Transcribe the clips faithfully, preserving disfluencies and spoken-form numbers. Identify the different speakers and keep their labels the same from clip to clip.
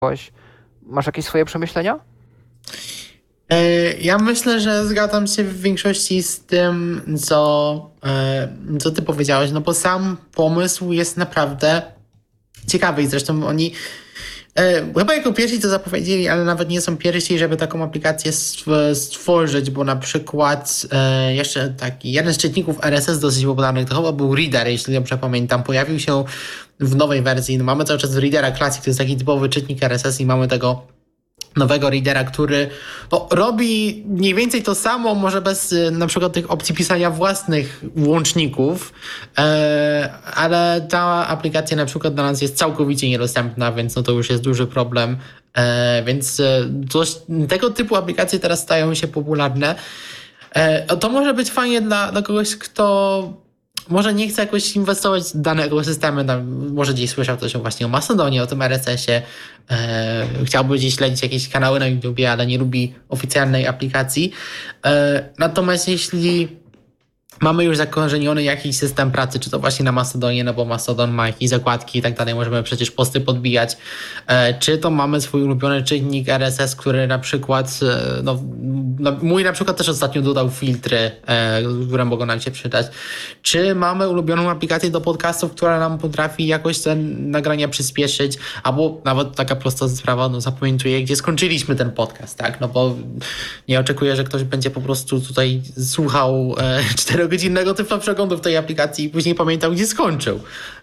Speaker 1: Masz jakieś swoje przemyślenia?
Speaker 2: Ja myślę, że zgadzam się w większości z tym, co, co ty powiedziałeś, no bo sam pomysł jest naprawdę ciekawy i zresztą oni chyba jako pierwsi to zapowiedzieli, ale nawet nie są pierwsi, żeby taką aplikację stworzyć, bo na przykład jeszcze taki jeden z czytników R S S dosyć popularnych to chyba był Reader, jeśli dobrze pamiętam, pojawił się w nowej wersji. No mamy cały czas Readera Classic, to jest taki typowy czytnik R S S i mamy tego nowego readera, który no, robi mniej więcej to samo, może bez na przykład tych opcji pisania własnych łączników, e, ale ta aplikacja na przykład dla nas jest całkowicie niedostępna, więc no to już jest duży problem. E, więc coś, tego typu aplikacje teraz stają się popularne. E, to może być fajnie dla, dla kogoś, kto może nie chce jakoś inwestować w dane ekosystemy, może gdzieś słyszał coś właśnie o Mastodonie, o tym R S S-ie, e, chciałby gdzieś śledzić jakieś kanały na YouTubie, ale nie lubi oficjalnej aplikacji. E, natomiast jeśli mamy już zakorzeniony jakiś system pracy, czy to właśnie na Mastodonie, no bo Mastodon ma jakieś zakładki i tak dalej, możemy przecież posty podbijać, e, czy to mamy swój ulubiony czynnik R S S, który na przykład, e, no, no mój na przykład też ostatnio dodał filtry, e, które mogą nam się przydać, czy mamy ulubioną aplikację do podcastów, która nam potrafi jakoś te nagrania przyspieszyć, albo nawet taka prosta sprawa, no zapamiętuję, gdzie skończyliśmy ten podcast, tak, no bo nie oczekuję, że ktoś będzie po prostu tutaj słuchał e, cztery godzinnego typu przeglądu w tej aplikacji i później pamiętał, gdzie skończył.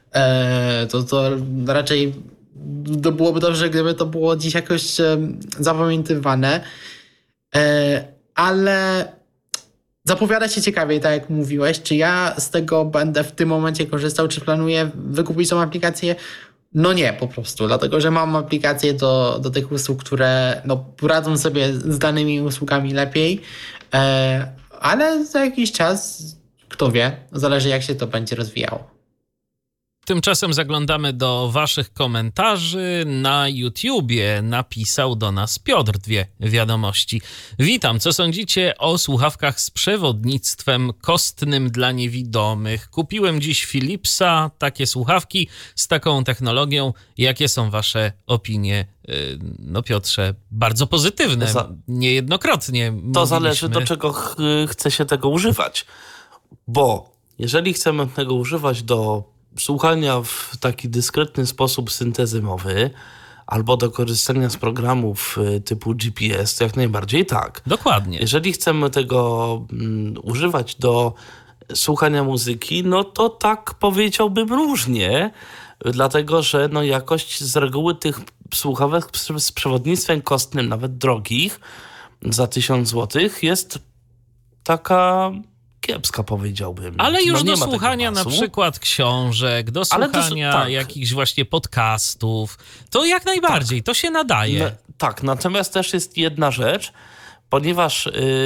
Speaker 2: E, to, to raczej to byłoby dobrze, gdyby to było dziś jakoś e, zapamiętywane. E, ale zapowiada się ciekawie, tak jak mówiłeś. Czy ja z tego będę w tym momencie korzystał? Czy planuję wykupić tą aplikację? No nie, po prostu. Dlatego, że mam aplikacje do, do tych usług, które no, radzą sobie z danymi usługami lepiej. E, ale za jakiś czas, kto wie, zależy jak się to będzie rozwijało.
Speaker 3: Tymczasem zaglądamy do waszych komentarzy. Na YouTubie napisał do nas Piotr dwie wiadomości. Witam, co sądzicie o słuchawkach z przewodnictwem kostnym dla niewidomych? Kupiłem dziś Philipsa, takie słuchawki z taką technologią. Jakie są wasze opinie? No Piotrze, bardzo pozytywne, to za... niejednokrotnie.
Speaker 4: To
Speaker 3: mówiliśmy.
Speaker 4: Zależy, do czego ch- chce się tego używać. Bo jeżeli chcemy tego używać do słuchania w taki dyskretny sposób syntezy mowy albo do korzystania z programów typu G P S, to jak najbardziej tak.
Speaker 3: Dokładnie.
Speaker 4: Jeżeli chcemy tego um, używać do słuchania muzyki, no to tak powiedziałbym różnie, dlatego że no jakość z reguły tych słuchawek z przewodnictwem kostnym, nawet drogich, za tysiąc złotych jest taka kiepska, powiedziałbym.
Speaker 3: Ale już
Speaker 4: no,
Speaker 3: do słuchania na przykład książek, do słuchania to, tak. jakichś właśnie podcastów, to jak najbardziej, tak. to się nadaje.
Speaker 4: No, tak, natomiast też jest jedna rzecz, ponieważ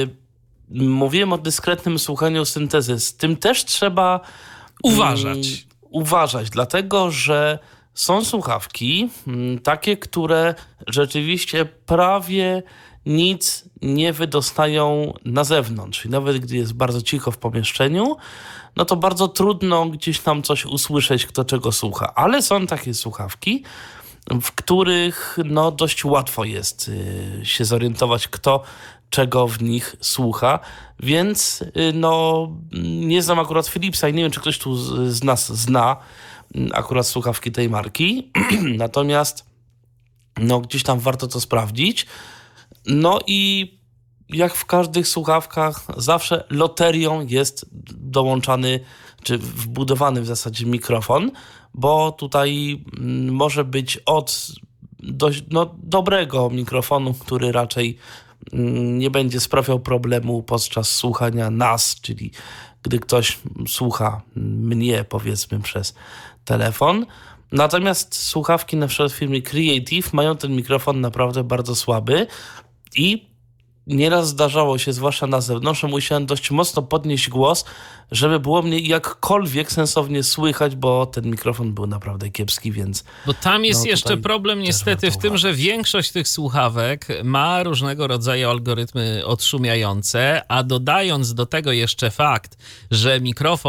Speaker 4: yy, mówiłem o dyskretnym słuchaniu syntezy, z tym też trzeba
Speaker 3: uważać.
Speaker 4: Yy, uważać, dlatego że są słuchawki yy, takie, które rzeczywiście prawie nic nie wydostają na zewnątrz. I nawet gdy jest bardzo cicho w pomieszczeniu, no to bardzo trudno gdzieś tam coś usłyszeć, kto czego słucha. Ale są takie słuchawki, w których no dość łatwo jest y, się zorientować, kto czego w nich słucha. Więc y, no nie znam akurat Philipsa i nie wiem, czy ktoś tu z, z nas zna y, akurat słuchawki tej marki. Natomiast no gdzieś tam warto to sprawdzić. No i jak w każdych słuchawkach zawsze loterią jest dołączany, czy wbudowany w zasadzie mikrofon, bo tutaj może być od dość no, dobrego mikrofonu, który raczej nie będzie sprawiał problemu podczas słuchania nas, czyli gdy ktoś słucha mnie, powiedzmy, przez telefon. Natomiast słuchawki na przykład w firmie Creative mają ten mikrofon naprawdę bardzo słaby i nieraz zdarzało się, zwłaszcza na zewnątrz, że musiałem dość mocno podnieść głos, żeby było mnie jakkolwiek sensownie słychać, bo ten mikrofon był naprawdę kiepski, więc...
Speaker 3: Bo tam jest no, jeszcze problem niestety w tym, że większość tych słuchawek ma różnego rodzaju algorytmy odszumiające, a dodając do tego jeszcze fakt, że mikrofon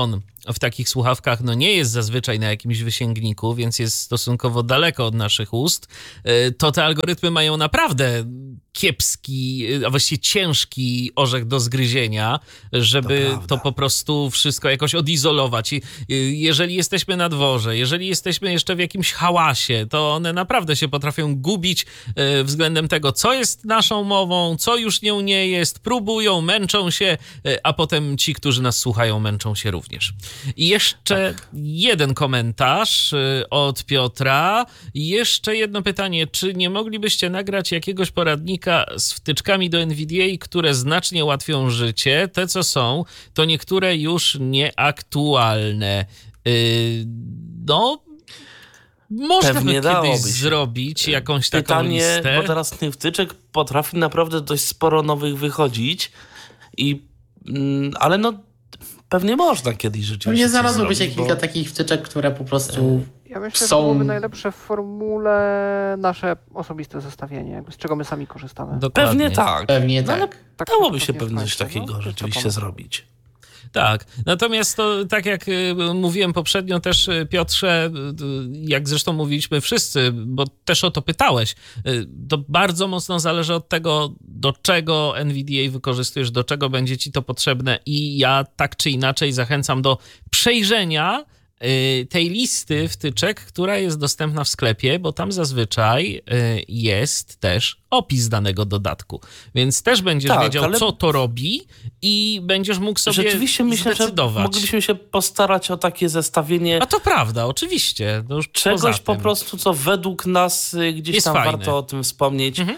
Speaker 3: w takich słuchawkach no nie jest zazwyczaj na jakimś wysięgniku, więc jest stosunkowo daleko od naszych ust, to te algorytmy mają naprawdę kiepski, a właściwie ciężki orzech do zgryzienia, żeby to, to po prostu wszystko jakoś odizolować. I jeżeli jesteśmy na dworze, jeżeli jesteśmy jeszcze w jakimś hałasie, to one naprawdę się potrafią gubić względem tego, co jest naszą mową, co już nią nie jest, próbują, męczą się, a potem ci, którzy nas słuchają, męczą się również. I jeszcze tak. jeden komentarz od Piotra. Jeszcze jedno pytanie. Czy nie moglibyście nagrać jakiegoś poradnika z wtyczkami do N V D A, które znacznie ułatwią życie? Te, co są, to niektóre już nieaktualne. Yy, no... Można
Speaker 4: Pewnie
Speaker 3: by kiedyś
Speaker 4: się.
Speaker 3: zrobić jakąś taką
Speaker 4: Pytanie,
Speaker 3: listę.
Speaker 4: bo teraz tych wtyczek potrafi naprawdę dość sporo nowych wychodzić. I, mm, ale no pewnie można kiedyś rzeczywiście.
Speaker 2: Nie znalazłoby się
Speaker 4: bo...
Speaker 2: kilka takich wtyczek, które po prostu
Speaker 1: Ja myślę,
Speaker 2: są...
Speaker 1: że byłoby najlepsze w formule nasze osobiste zestawienie, jakby z czego my sami korzystamy.
Speaker 3: Dokładnie.
Speaker 4: Pewnie tak.
Speaker 2: Pewnie
Speaker 4: no, ale
Speaker 2: tak.
Speaker 1: tak
Speaker 4: dałoby
Speaker 1: to
Speaker 4: się
Speaker 1: pewnie
Speaker 4: pewnie coś
Speaker 1: skończy,
Speaker 4: takiego
Speaker 1: no?
Speaker 4: rzeczywiście zrobić.
Speaker 3: Tak, natomiast to tak jak mówiłem poprzednio też, Piotrze, jak zresztą mówiliśmy wszyscy, bo też o to pytałeś, to bardzo mocno zależy od tego, do czego N V D A wykorzystujesz, do czego będzie ci to potrzebne i ja tak czy inaczej zachęcam do przejrzenia tej listy wtyczek, która jest dostępna w sklepie, bo tam zazwyczaj jest też opis danego dodatku. Więc też będziesz
Speaker 4: tak,
Speaker 3: wiedział,
Speaker 4: ale...
Speaker 3: co to robi i będziesz mógł sobie
Speaker 4: Rzeczywiście myślę,
Speaker 3: zdecydować.
Speaker 4: że moglibyśmy się postarać o takie zestawienie.
Speaker 3: A to prawda, oczywiście. To już
Speaker 4: czegoś po
Speaker 3: tym.
Speaker 4: prostu, co według nas gdzieś
Speaker 3: jest
Speaker 4: tam
Speaker 3: fajne.
Speaker 4: warto o tym wspomnieć.
Speaker 3: Mhm.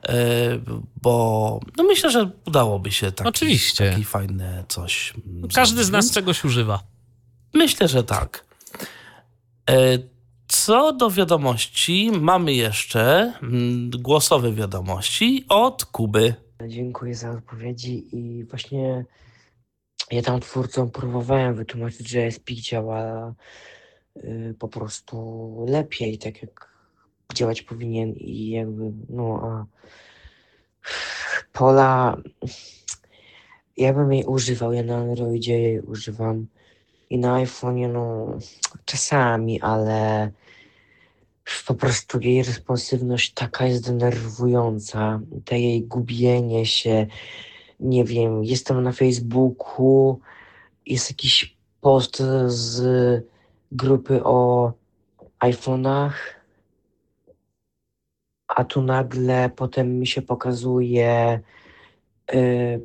Speaker 4: Bo no myślę, że udałoby się taki,
Speaker 3: Oczywiście.
Speaker 4: taki fajne coś.
Speaker 3: Każdy
Speaker 4: zrobić.
Speaker 3: z nas czegoś używa.
Speaker 4: Myślę, że tak. Co do wiadomości, mamy jeszcze głosowe wiadomości od Kuby.
Speaker 5: Dziękuję za odpowiedzi i właśnie ja tam twórcom próbowałem wytłumaczyć, że S P działa y, po prostu lepiej, tak jak działać powinien i jakby, no a Pola, ja bym jej używał, ja na Androidzie jej używam i na iPhone'ie, no czasami, ale po prostu jej responsywność taka jest denerwująca, te jej gubienie się, nie wiem, jestem na Facebooku, jest jakiś post z grupy o iPhone'ach, a tu nagle potem mi się pokazuje yy,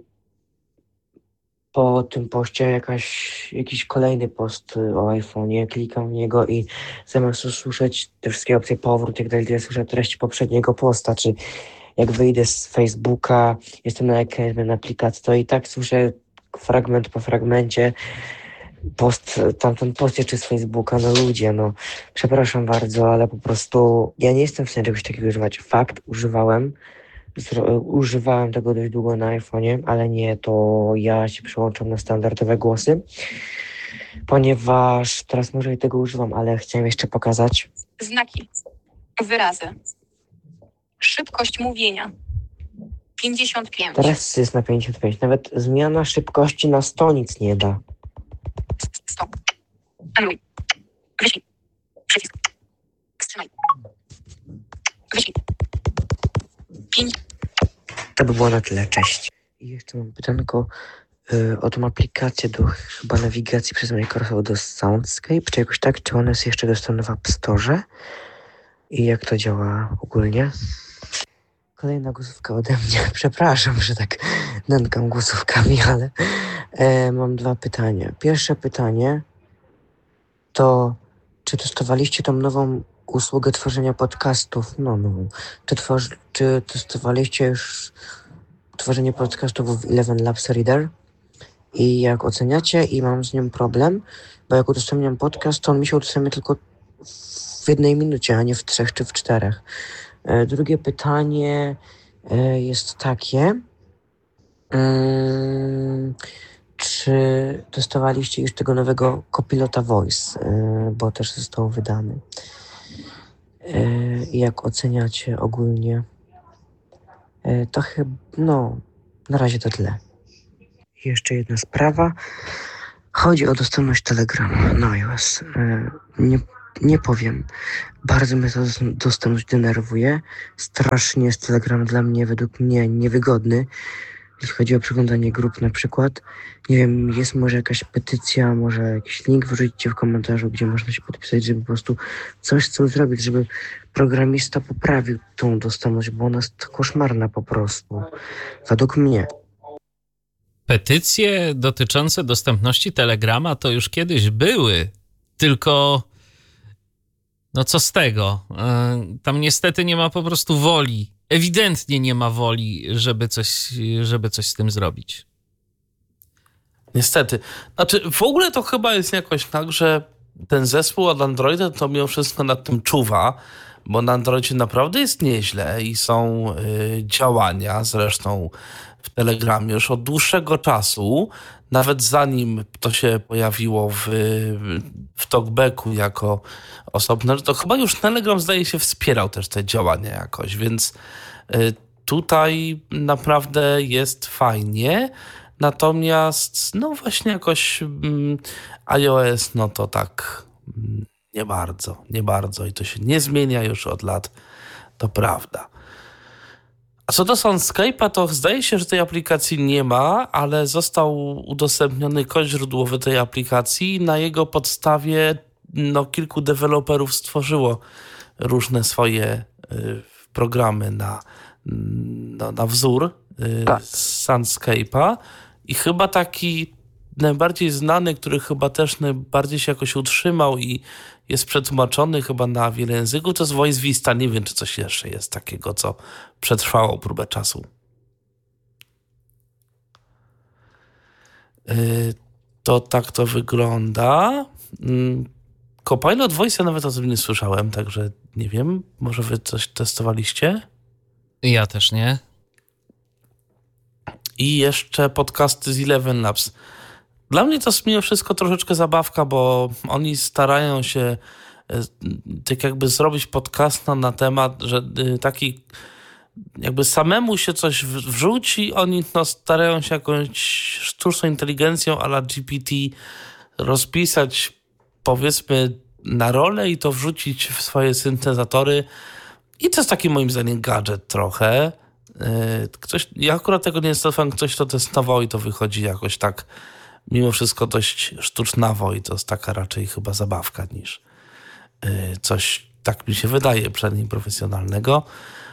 Speaker 5: po tym poście jakaś, jakiś kolejny post o iPhone'ie, klikam w niego i zamiast usłyszeć te wszystkie opcje powrót, jak dalej, ja słyszę treść poprzedniego posta, czy jak wyjdę z Facebooka, jestem na jakimś aplikacji, to i tak słyszę fragment po fragmencie post, tamten post jeszcze z Facebooka, no ludzie, no przepraszam bardzo, ale po prostu ja nie jestem w stanie czegoś takiego używać. Fakt, używałem, Zro, używałem tego dość długo na iPhone'ie, ale nie, to ja się przełączam na standardowe głosy, ponieważ teraz może i tego używam, ale chciałem jeszcze pokazać.
Speaker 6: Znaki, wyrazy, szybkość mówienia, pięćdziesiąt pięć.
Speaker 5: Teraz jest na pięćdziesiąt pięć, nawet zmiana szybkości na sto nic nie da.
Speaker 6: sto. Anuluj. Wyślij. Przycisk. Wstrzymaj. Wyślij. pięć.
Speaker 5: To by było na tyle, cześć. I jeszcze mam pytanko y, o tą aplikację do chyba nawigacji przez Microsoft do Soundscape, czy jakoś tak, czy ona jest jeszcze dostępna w App Store i jak to działa ogólnie? Kolejna głosówka ode mnie. Przepraszam, że tak nękam głosówkami, ale e, mam dwa pytania. Pierwsze pytanie to, czy testowaliście tą nową usługę tworzenia podcastów? No, no. Czy, tworzy, czy testowaliście już tworzenie podcastów w Eleven Labs Reader? I jak oceniacie? I mam z nią problem, bo jak udostępniam podcast, to on mi się udostępnia tylko w jednej minucie, a nie w trzech czy w czterech. E, drugie pytanie e, jest takie. Mm, czy testowaliście już tego nowego Copilota Voice, e, bo też został wydany? E, jak oceniacie ogólnie? E, to chyba, no, na razie to tyle. Jeszcze jedna sprawa. Chodzi o dostępność Telegrama na iOS. E, Nie, nie powiem. Bardzo mnie ta dostępność denerwuje. Strasznie jest Telegram dla mnie, według mnie, niewygodny. Jeśli chodzi o przeglądanie grup na przykład. Nie wiem, jest może jakaś petycja, może jakiś link wrzućcie w komentarzu, gdzie można się podpisać, żeby po prostu coś chcę zrobić, żeby programista poprawił tą dostępność, bo ona jest koszmarna po prostu. Według mnie.
Speaker 3: Petycje dotyczące dostępności Telegrama to już kiedyś były, tylko no co z tego? Tam niestety nie ma po prostu woli. Ewidentnie nie ma woli, żeby coś, żeby coś z tym zrobić.
Speaker 4: Niestety. Znaczy, w ogóle to chyba jest jakoś tak, że ten zespół od Androida to mimo wszystko nad tym czuwa, bo na Androidzie naprawdę jest nieźle i są y, działania, zresztą w Telegramie już od dłuższego czasu, nawet zanim to się pojawiło w, w talkbacku jako osobne, to chyba już Telegram zdaje się wspierał też te działania jakoś, więc y, tutaj naprawdę jest fajnie. Natomiast no właśnie jakoś mm, iOS no to tak mm, nie bardzo, nie bardzo i to się nie zmienia już od lat, to prawda. A co do Soundscape'a, to zdaje się, że tej aplikacji nie ma, ale został udostępniony kod źródłowy tej aplikacji. Na jego podstawie no, kilku deweloperów stworzyło różne swoje y, programy na, no, na wzór y,
Speaker 1: Tak.
Speaker 4: Soundscape'a. I chyba taki najbardziej znany, który chyba też najbardziej się jakoś utrzymał i jest przetłumaczony chyba na wiele języków, to jest Voice Vista. Nie wiem, czy coś jeszcze jest takiego, co przetrwało próbę czasu. Yy, to tak to wygląda. Yy, Copilot Voice ja nawet o tym nie słyszałem, także nie wiem, może wy coś testowaliście?
Speaker 3: Ja też nie.
Speaker 4: I jeszcze podcasty z Eleven Labs. Dla mnie to jest mimo wszystko troszeczkę zabawka, bo oni starają się tak jakby zrobić podcasta na temat, że taki jakby samemu się coś wrzuci, oni no, starają się jakąś sztuczną inteligencją a la G P T rozpisać powiedzmy na rolę i to wrzucić w swoje syntezatory. I to jest taki moim zdaniem gadżet trochę. Ktoś, ja akurat tego nie testowałem, ktoś to testował i to wychodzi jakoś tak mimo wszystko dość sztucznawo i to jest taka raczej chyba zabawka niż coś, tak mi się wydaje, przynajmniej profesjonalnego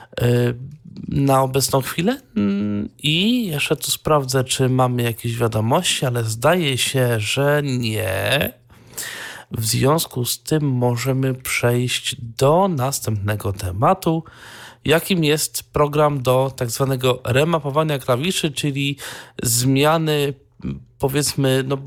Speaker 4: na obecną chwilę. I jeszcze tu sprawdzę, czy mamy jakieś wiadomości, ale zdaje się, że nie. W związku z tym możemy przejść do następnego tematu, jakim jest program do tak zwanego remapowania klawiszy, czyli zmiany, powiedzmy, no,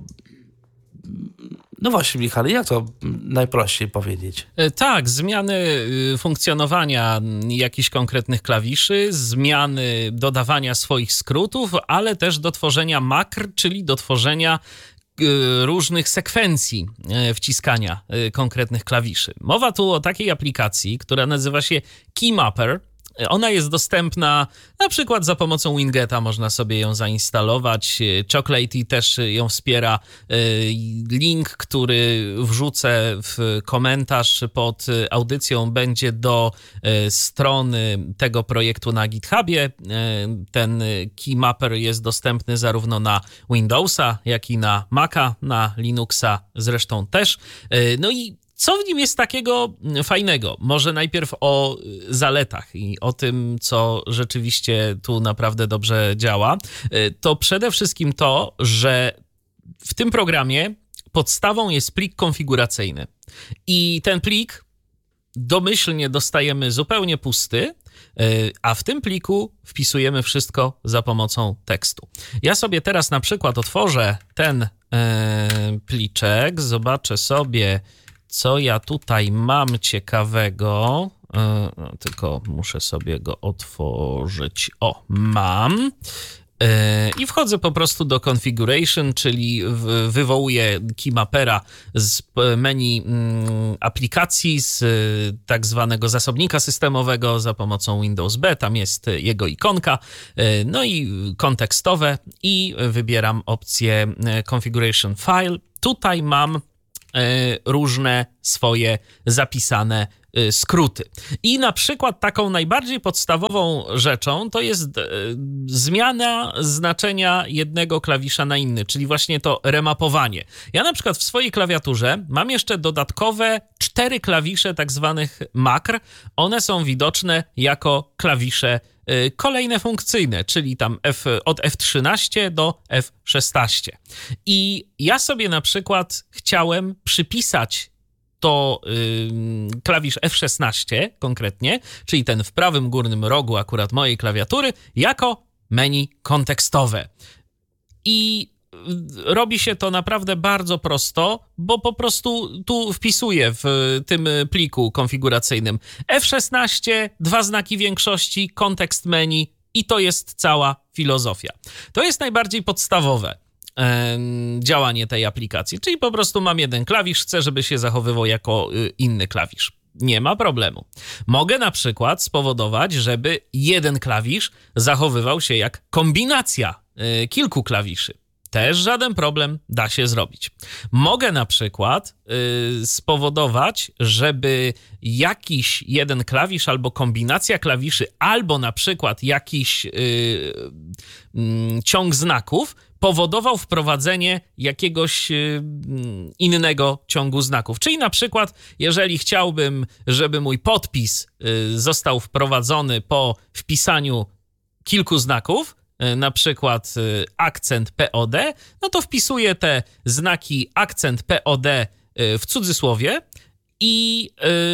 Speaker 4: no właśnie, Michale, jak to najprościej powiedzieć?
Speaker 3: Tak, zmiany funkcjonowania jakichś konkretnych klawiszy, zmiany dodawania swoich skrótów, ale też do tworzenia makr, czyli do tworzenia różnych sekwencji wciskania konkretnych klawiszy. Mowa tu o takiej aplikacji, która nazywa się Keymapper. Ona jest dostępna na przykład za pomocą Wingeta, można sobie ją zainstalować. Chocolatey też ją wspiera. Link, który wrzucę w komentarz pod audycją, będzie do strony tego projektu na GitHubie. Ten Keymapper jest dostępny zarówno na Windowsa, jak i na Maca, na Linuxa zresztą też. No i co w nim jest takiego fajnego? Może najpierw o zaletach i o tym, co rzeczywiście tu naprawdę dobrze działa. To przede wszystkim to, że w tym programie podstawą jest plik konfiguracyjny. I ten plik domyślnie dostajemy zupełnie pusty, a w tym pliku wpisujemy wszystko za pomocą tekstu. Ja sobie teraz na przykład otworzę ten pliczek, zobaczę sobie, co ja tutaj mam ciekawego, yy, tylko muszę sobie go otworzyć. O, mam. I wchodzę po prostu do configuration, czyli wywołuję keymapera z menu aplikacji, z tak zwanego zasobnika systemowego za pomocą Windows B. Tam jest jego ikonka, no i kontekstowe i wybieram opcję configuration file. Tutaj mam różne swoje zapisane skróty. I na przykład taką najbardziej podstawową rzeczą to jest e, zmiana znaczenia jednego klawisza na inny, czyli właśnie to remapowanie. Ja na przykład w swojej klawiaturze mam jeszcze dodatkowe cztery klawisze tak zwanych makr. One są widoczne jako klawisze e, kolejne funkcyjne, czyli tam F, od F trzynaście do F szesnaście. I ja sobie na przykład chciałem przypisać to yy, klawisz F szesnaście konkretnie, czyli ten w prawym górnym rogu akurat mojej klawiatury, jako menu kontekstowe. I robi się to naprawdę bardzo prosto, bo po prostu tu wpisuję w tym pliku konfiguracyjnym F szesnaście, dwa znaki większości, kontekst menu i to jest cała filozofia. To jest najbardziej podstawowe działanie tej aplikacji, czyli po prostu mam jeden klawisz, chcę, żeby się zachowywał jako inny klawisz. Nie ma problemu. Mogę na przykład spowodować, żeby jeden klawisz zachowywał się jak kombinacja kilku klawiszy. Też żaden problem, da się zrobić. Mogę na przykład y, spowodować, żeby jakiś jeden klawisz albo kombinacja klawiszy, albo na przykład jakiś y, y, ciąg znaków powodował wprowadzenie jakiegoś y, innego ciągu znaków. Czyli na przykład, jeżeli chciałbym, żeby mój podpis y, został wprowadzony po wpisaniu kilku znaków, na przykład akcent P O D, no to wpisuję te znaki akcent P O D w cudzysłowie i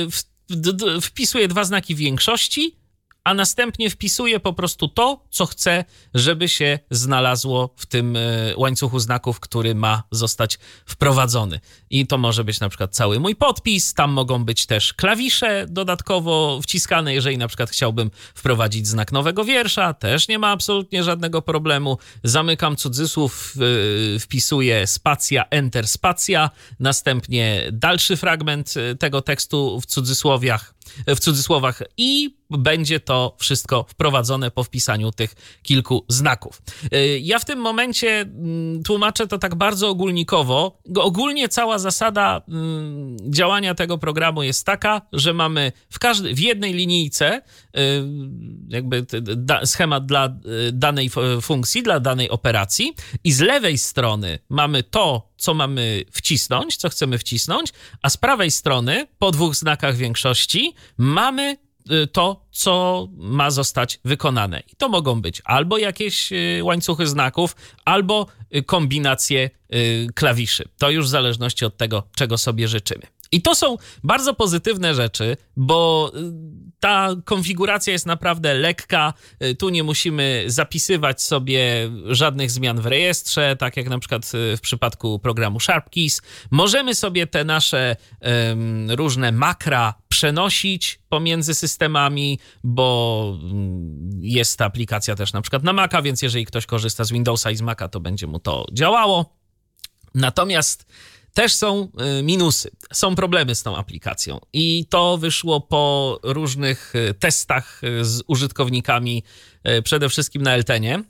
Speaker 3: wpisuję dwa znaki większości, a następnie wpisuję po prostu to, co chcę, żeby się znalazło w tym łańcuchu znaków, który ma zostać wprowadzony. I to może być na przykład cały mój podpis, tam mogą być też klawisze dodatkowo wciskane, jeżeli na przykład chciałbym wprowadzić znak nowego wiersza, też nie ma absolutnie żadnego problemu. Zamykam cudzysłów, wpisuję spacja, enter, spacja, następnie dalszy fragment tego tekstu w cudzysłowiach, w cudzysłowach i będzie to wszystko wprowadzone po wpisaniu tych kilku znaków. Ja w tym momencie tłumaczę to tak bardzo ogólnikowo. Ogólnie cała zasada działania tego programu jest taka, że mamy w, każdej, w jednej linijce jakby schemat dla danej funkcji, dla danej operacji i z lewej strony mamy to, co mamy wcisnąć, co chcemy wcisnąć, a z prawej strony po dwóch znakach większości mamy to, co ma zostać wykonane. I to mogą być albo jakieś łańcuchy znaków, albo kombinacje klawiszy. To już w zależności od tego, czego sobie życzymy. I to są bardzo pozytywne rzeczy, bo ta konfiguracja jest naprawdę lekka. Tu nie musimy zapisywać sobie żadnych zmian w rejestrze, tak jak na przykład w przypadku programu SharpKeys. Możemy sobie te nasze um, różne makra przenosić pomiędzy systemami, bo jest ta aplikacja też na przykład na Maca, więc jeżeli ktoś korzysta z Windowsa i z Maca, to będzie mu to działało. Natomiast też są minusy, są problemy z tą aplikacją i to wyszło po różnych testach z użytkownikami, przede wszystkim na Eltenie,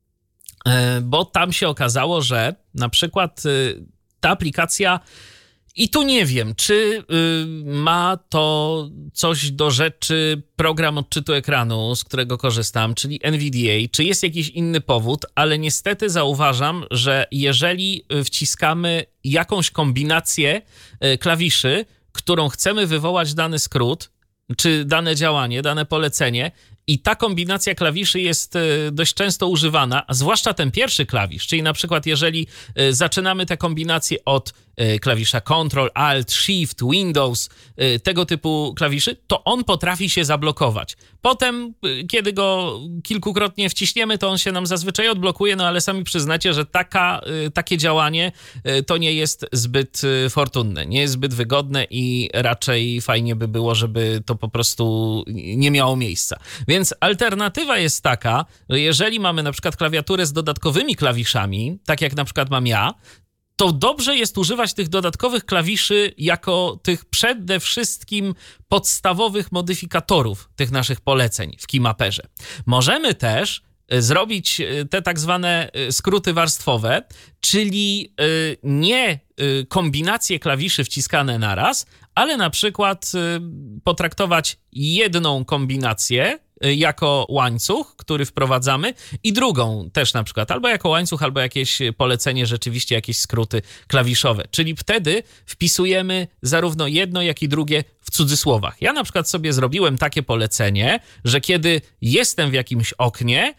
Speaker 3: bo tam się okazało, że na przykład ta aplikacja, i tu nie wiem, czy ma to coś do rzeczy program odczytu ekranu, z którego korzystam, czyli N V D A, czy jest jakiś inny powód, ale niestety zauważam, że jeżeli wciskamy jakąś kombinację klawiszy, którą chcemy wywołać dany skrót, czy dane działanie, dane polecenie, i ta kombinacja klawiszy jest dość często używana, a zwłaszcza ten pierwszy klawisz, czyli na przykład jeżeli zaczynamy tę kombinację od klawisza Ctrl, Alt, Shift, Windows, tego typu klawiszy, to on potrafi się zablokować. Potem, kiedy go kilkukrotnie wciśniemy, to on się nam zazwyczaj odblokuje, no ale sami przyznacie, że taka, takie działanie to nie jest zbyt fortunne, nie jest zbyt wygodne i raczej fajnie by było, żeby to po prostu nie miało miejsca. Więc alternatywa jest taka, że jeżeli mamy na przykład klawiaturę z dodatkowymi klawiszami, tak jak na przykład mam ja, to dobrze jest używać tych dodatkowych klawiszy jako tych przede wszystkim podstawowych modyfikatorów tych naszych poleceń w Keymaperze. Możemy też zrobić te tak zwane skróty warstwowe, czyli nie kombinacje klawiszy wciskane naraz, ale na przykład potraktować jedną kombinację jako łańcuch, który wprowadzamy, i drugą też na przykład albo jako łańcuch, albo jakieś polecenie, rzeczywiście jakieś skróty klawiszowe. Czyli wtedy wpisujemy zarówno jedno, jak i drugie w cudzysłowach. Ja na przykład sobie zrobiłem takie polecenie, że kiedy jestem w jakimś oknie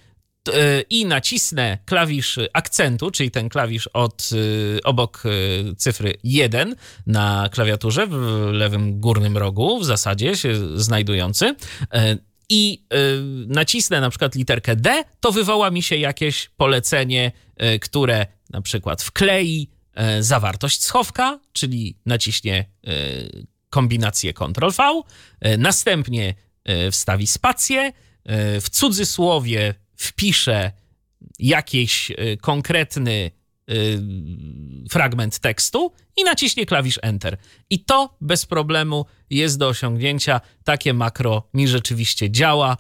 Speaker 3: i nacisnę klawisz akcentu, czyli ten klawisz od obok cyfry jeden na klawiaturze w lewym górnym rogu w zasadzie się znajdujący, i y, nacisnę na przykład literkę D, to wywoła mi się jakieś polecenie, y, które na przykład wklei y, zawartość schowka, czyli naciśnie y, kombinację Ctrl V, y, następnie y, wstawi spację, y, w cudzysłowie wpisze jakiś y, konkretny y, fragment tekstu i naciśnie klawisz Enter. I to bez problemu jest do osiągnięcia. Takie makro mi rzeczywiście działa.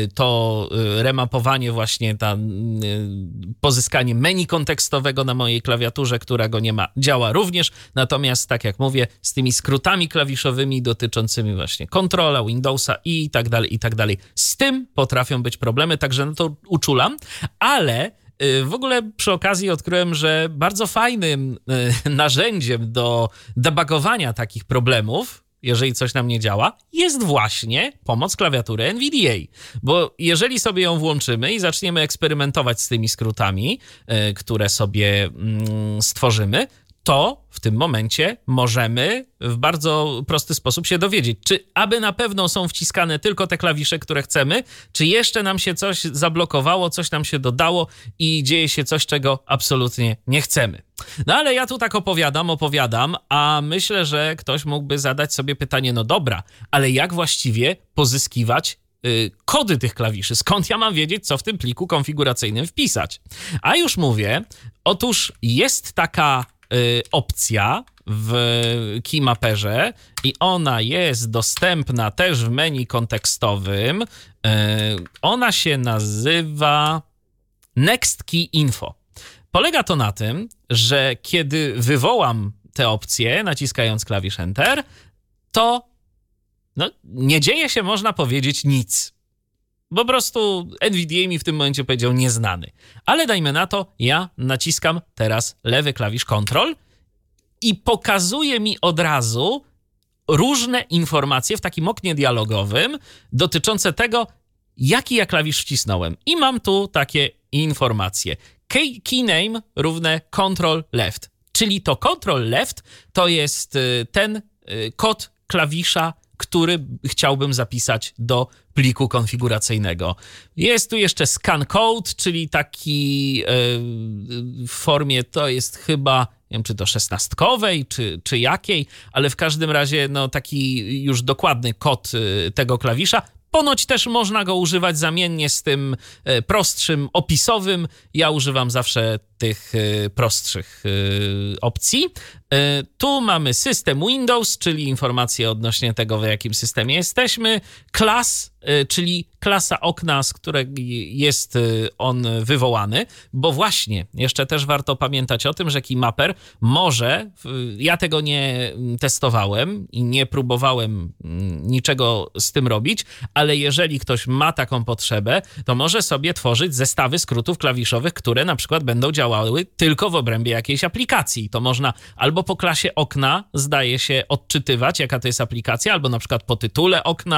Speaker 3: To remapowanie właśnie, ta, pozyskanie menu kontekstowego na mojej klawiaturze, która go nie ma, działa również. Natomiast, tak jak mówię, z tymi skrótami klawiszowymi dotyczącymi właśnie Controla, Windowsa i tak dalej, i tak dalej, z tym potrafią być problemy, także no to uczulam, ale w ogóle przy okazji odkryłem, że bardzo fajnym narzędziem do debugowania takich problemów, jeżeli coś nam nie działa, jest właśnie pomoc klawiatury N V D A. Bo jeżeli sobie ją włączymy i zaczniemy eksperymentować z tymi skrótami, które sobie stworzymy, to w tym momencie możemy w bardzo prosty sposób się dowiedzieć, czy aby na pewno są wciskane tylko te klawisze, które chcemy, czy jeszcze nam się coś zablokowało, coś nam się dodało i dzieje się coś, czego absolutnie nie chcemy. No ale ja tu tak opowiadam, opowiadam, a myślę, że ktoś mógłby zadać sobie pytanie, no dobra, ale jak właściwie pozyskiwać yy, kody tych klawiszy? Skąd ja mam wiedzieć, co w tym pliku konfiguracyjnym wpisać? A już mówię, otóż jest taka opcja w Keymaperze i ona jest dostępna też w menu kontekstowym. Ona się nazywa Next Key Info. Polega to na tym, że kiedy wywołam tę opcję, naciskając klawisz Enter, to no, nie dzieje się, można powiedzieć, nic. Po prostu N V D A mi w tym momencie powiedział nieznany. Ale dajmy na to, ja naciskam teraz lewy klawisz Ctrl i pokazuje mi od razu różne informacje w takim oknie dialogowym dotyczące tego, jaki ja klawisz wcisnąłem. I mam tu takie informacje. Key, key name równe Ctrl Left. Czyli to Ctrl Left to jest ten kod klawisza, który chciałbym zapisać do pliku konfiguracyjnego. Jest tu jeszcze scan code, czyli taki yy, w formie, to jest chyba, nie wiem, czy to szesnastkowej, czy, czy jakiej, ale w każdym razie no, taki już dokładny kod yy, tego klawisza. Ponoć też można go używać zamiennie z tym yy, prostszym opisowym. Ja używam zawsze tych yy, prostszych yy, opcji. Yy, tu mamy system Windows, czyli informacje odnośnie tego, w jakim systemie jesteśmy. Class, yy, czyli klasa okna, z której jest yy, on wywołany, bo właśnie, jeszcze też warto pamiętać o tym, że Keymaper może, yy, ja tego nie testowałem i nie próbowałem yy, niczego z tym robić, ale jeżeli ktoś ma taką potrzebę, to może sobie tworzyć zestawy skrótów klawiszowych, które na przykład będą działały tylko w obrębie jakiejś aplikacji. To można albo po klasie okna, zdaje się, odczytywać, jaka to jest aplikacja, albo na przykład po tytule okna,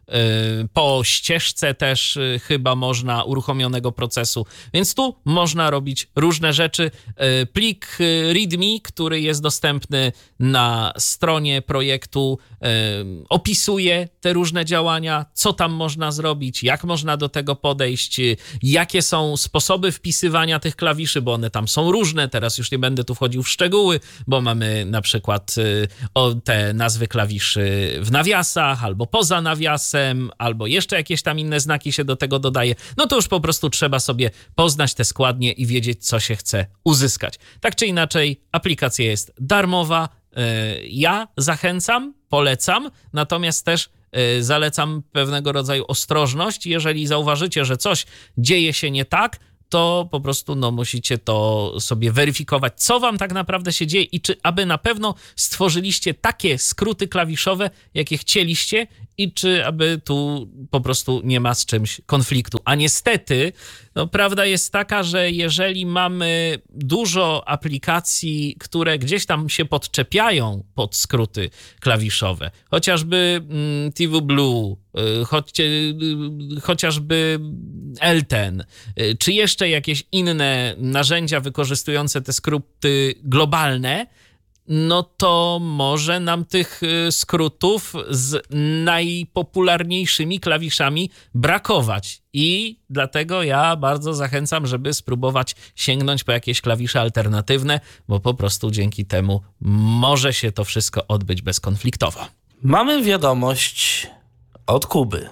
Speaker 3: po ścieżce też chyba można uruchomionego procesu, więc tu można robić różne rzeczy. Plik README, który jest dostępny na stronie projektu, opisuje te różne działania, co tam można zrobić, jak można do tego podejść, jakie są sposoby wpisywania tych klawiszy, bo one tam są różne. Teraz już nie będę tu wchodził w szczegóły, bo mamy na przykład o, te nazwy klawiszy w nawiasach, albo poza nawiasem, albo jeszcze jakieś tam inne znaki się do tego dodaje. No to już po prostu trzeba sobie poznać te składnie i wiedzieć, co się chce uzyskać. Tak czy inaczej, aplikacja jest darmowa. Ja zachęcam, polecam, natomiast też zalecam pewnego rodzaju ostrożność. Jeżeli zauważycie, że coś dzieje się nie tak, to po prostu no, musicie to sobie weryfikować, co wam tak naprawdę się dzieje i czy aby na pewno stworzyliście takie skróty klawiszowe, jakie chcieliście i czy aby tu po prostu nie ma z czymś konfliktu. A niestety, no, prawda jest taka, że jeżeli mamy dużo aplikacji, które gdzieś tam się podczepiają pod skróty klawiszowe, chociażby mm, T V Blue, y, choć, y, chociażby Elten, y, czy jeszcze jakieś inne narzędzia wykorzystujące te skróty globalne, no to może nam tych skrótów z najpopularniejszymi klawiszami brakować. I dlatego ja bardzo zachęcam, żeby spróbować sięgnąć po jakieś klawisze alternatywne, bo po prostu dzięki temu może się to wszystko odbyć bezkonfliktowo.
Speaker 4: Mamy wiadomość od Kuby.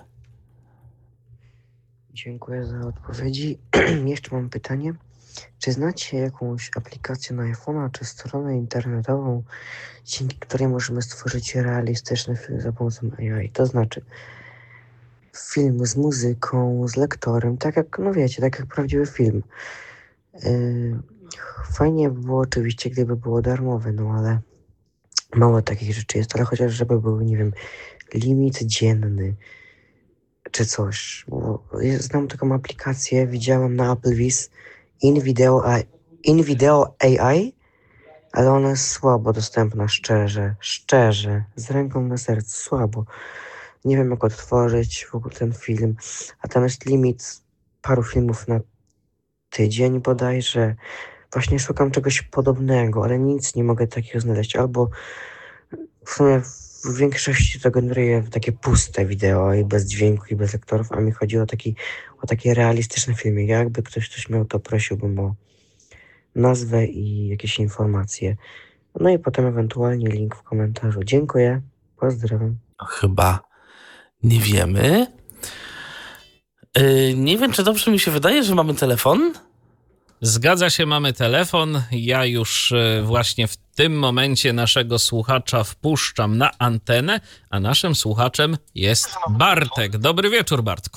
Speaker 5: Dziękuję za odpowiedzi. Jeszcze mam pytanie. Czy znacie jakąś aplikację na iPhone'a czy stronę internetową, dzięki której możemy stworzyć realistyczny film za pomocą A I? To znaczy film z muzyką, z lektorem, tak jak, no wiecie, tak jak prawdziwy film. Yy, fajnie by było oczywiście, gdyby było darmowe, no ale mało takich rzeczy jest, ale chociaż żeby był, nie wiem, limit dzienny czy coś. Bo ja znam taką aplikację, widziałem na Applevis, InVideo, InVideo A I, ale ona jest słabo dostępna, szczerze, szczerze, z ręką na sercu, słabo. Nie wiem, jak odtworzyć w ogóle ten film, a tam jest limit paru filmów na tydzień bodajże. Właśnie szukam czegoś podobnego, ale nic nie mogę takiego znaleźć. Albo w sumie w większości to generuje takie puste wideo i bez dźwięku i bez lektorów, a mi chodzi o taki, o takie realistyczne filmy. Jakby ktoś coś miał, to prosiłbym o nazwę i jakieś informacje. No i potem ewentualnie link w komentarzu. Dziękuję, pozdrawiam.
Speaker 4: Chyba nie wiemy. Yy, nie wiem, czy dobrze mi się wydaje, że mamy telefon.
Speaker 3: Zgadza się, mamy telefon. Ja już właśnie w tym momencie naszego słuchacza wpuszczam na antenę, a naszym słuchaczem jest Bartek. Dobry wieczór, Bartku.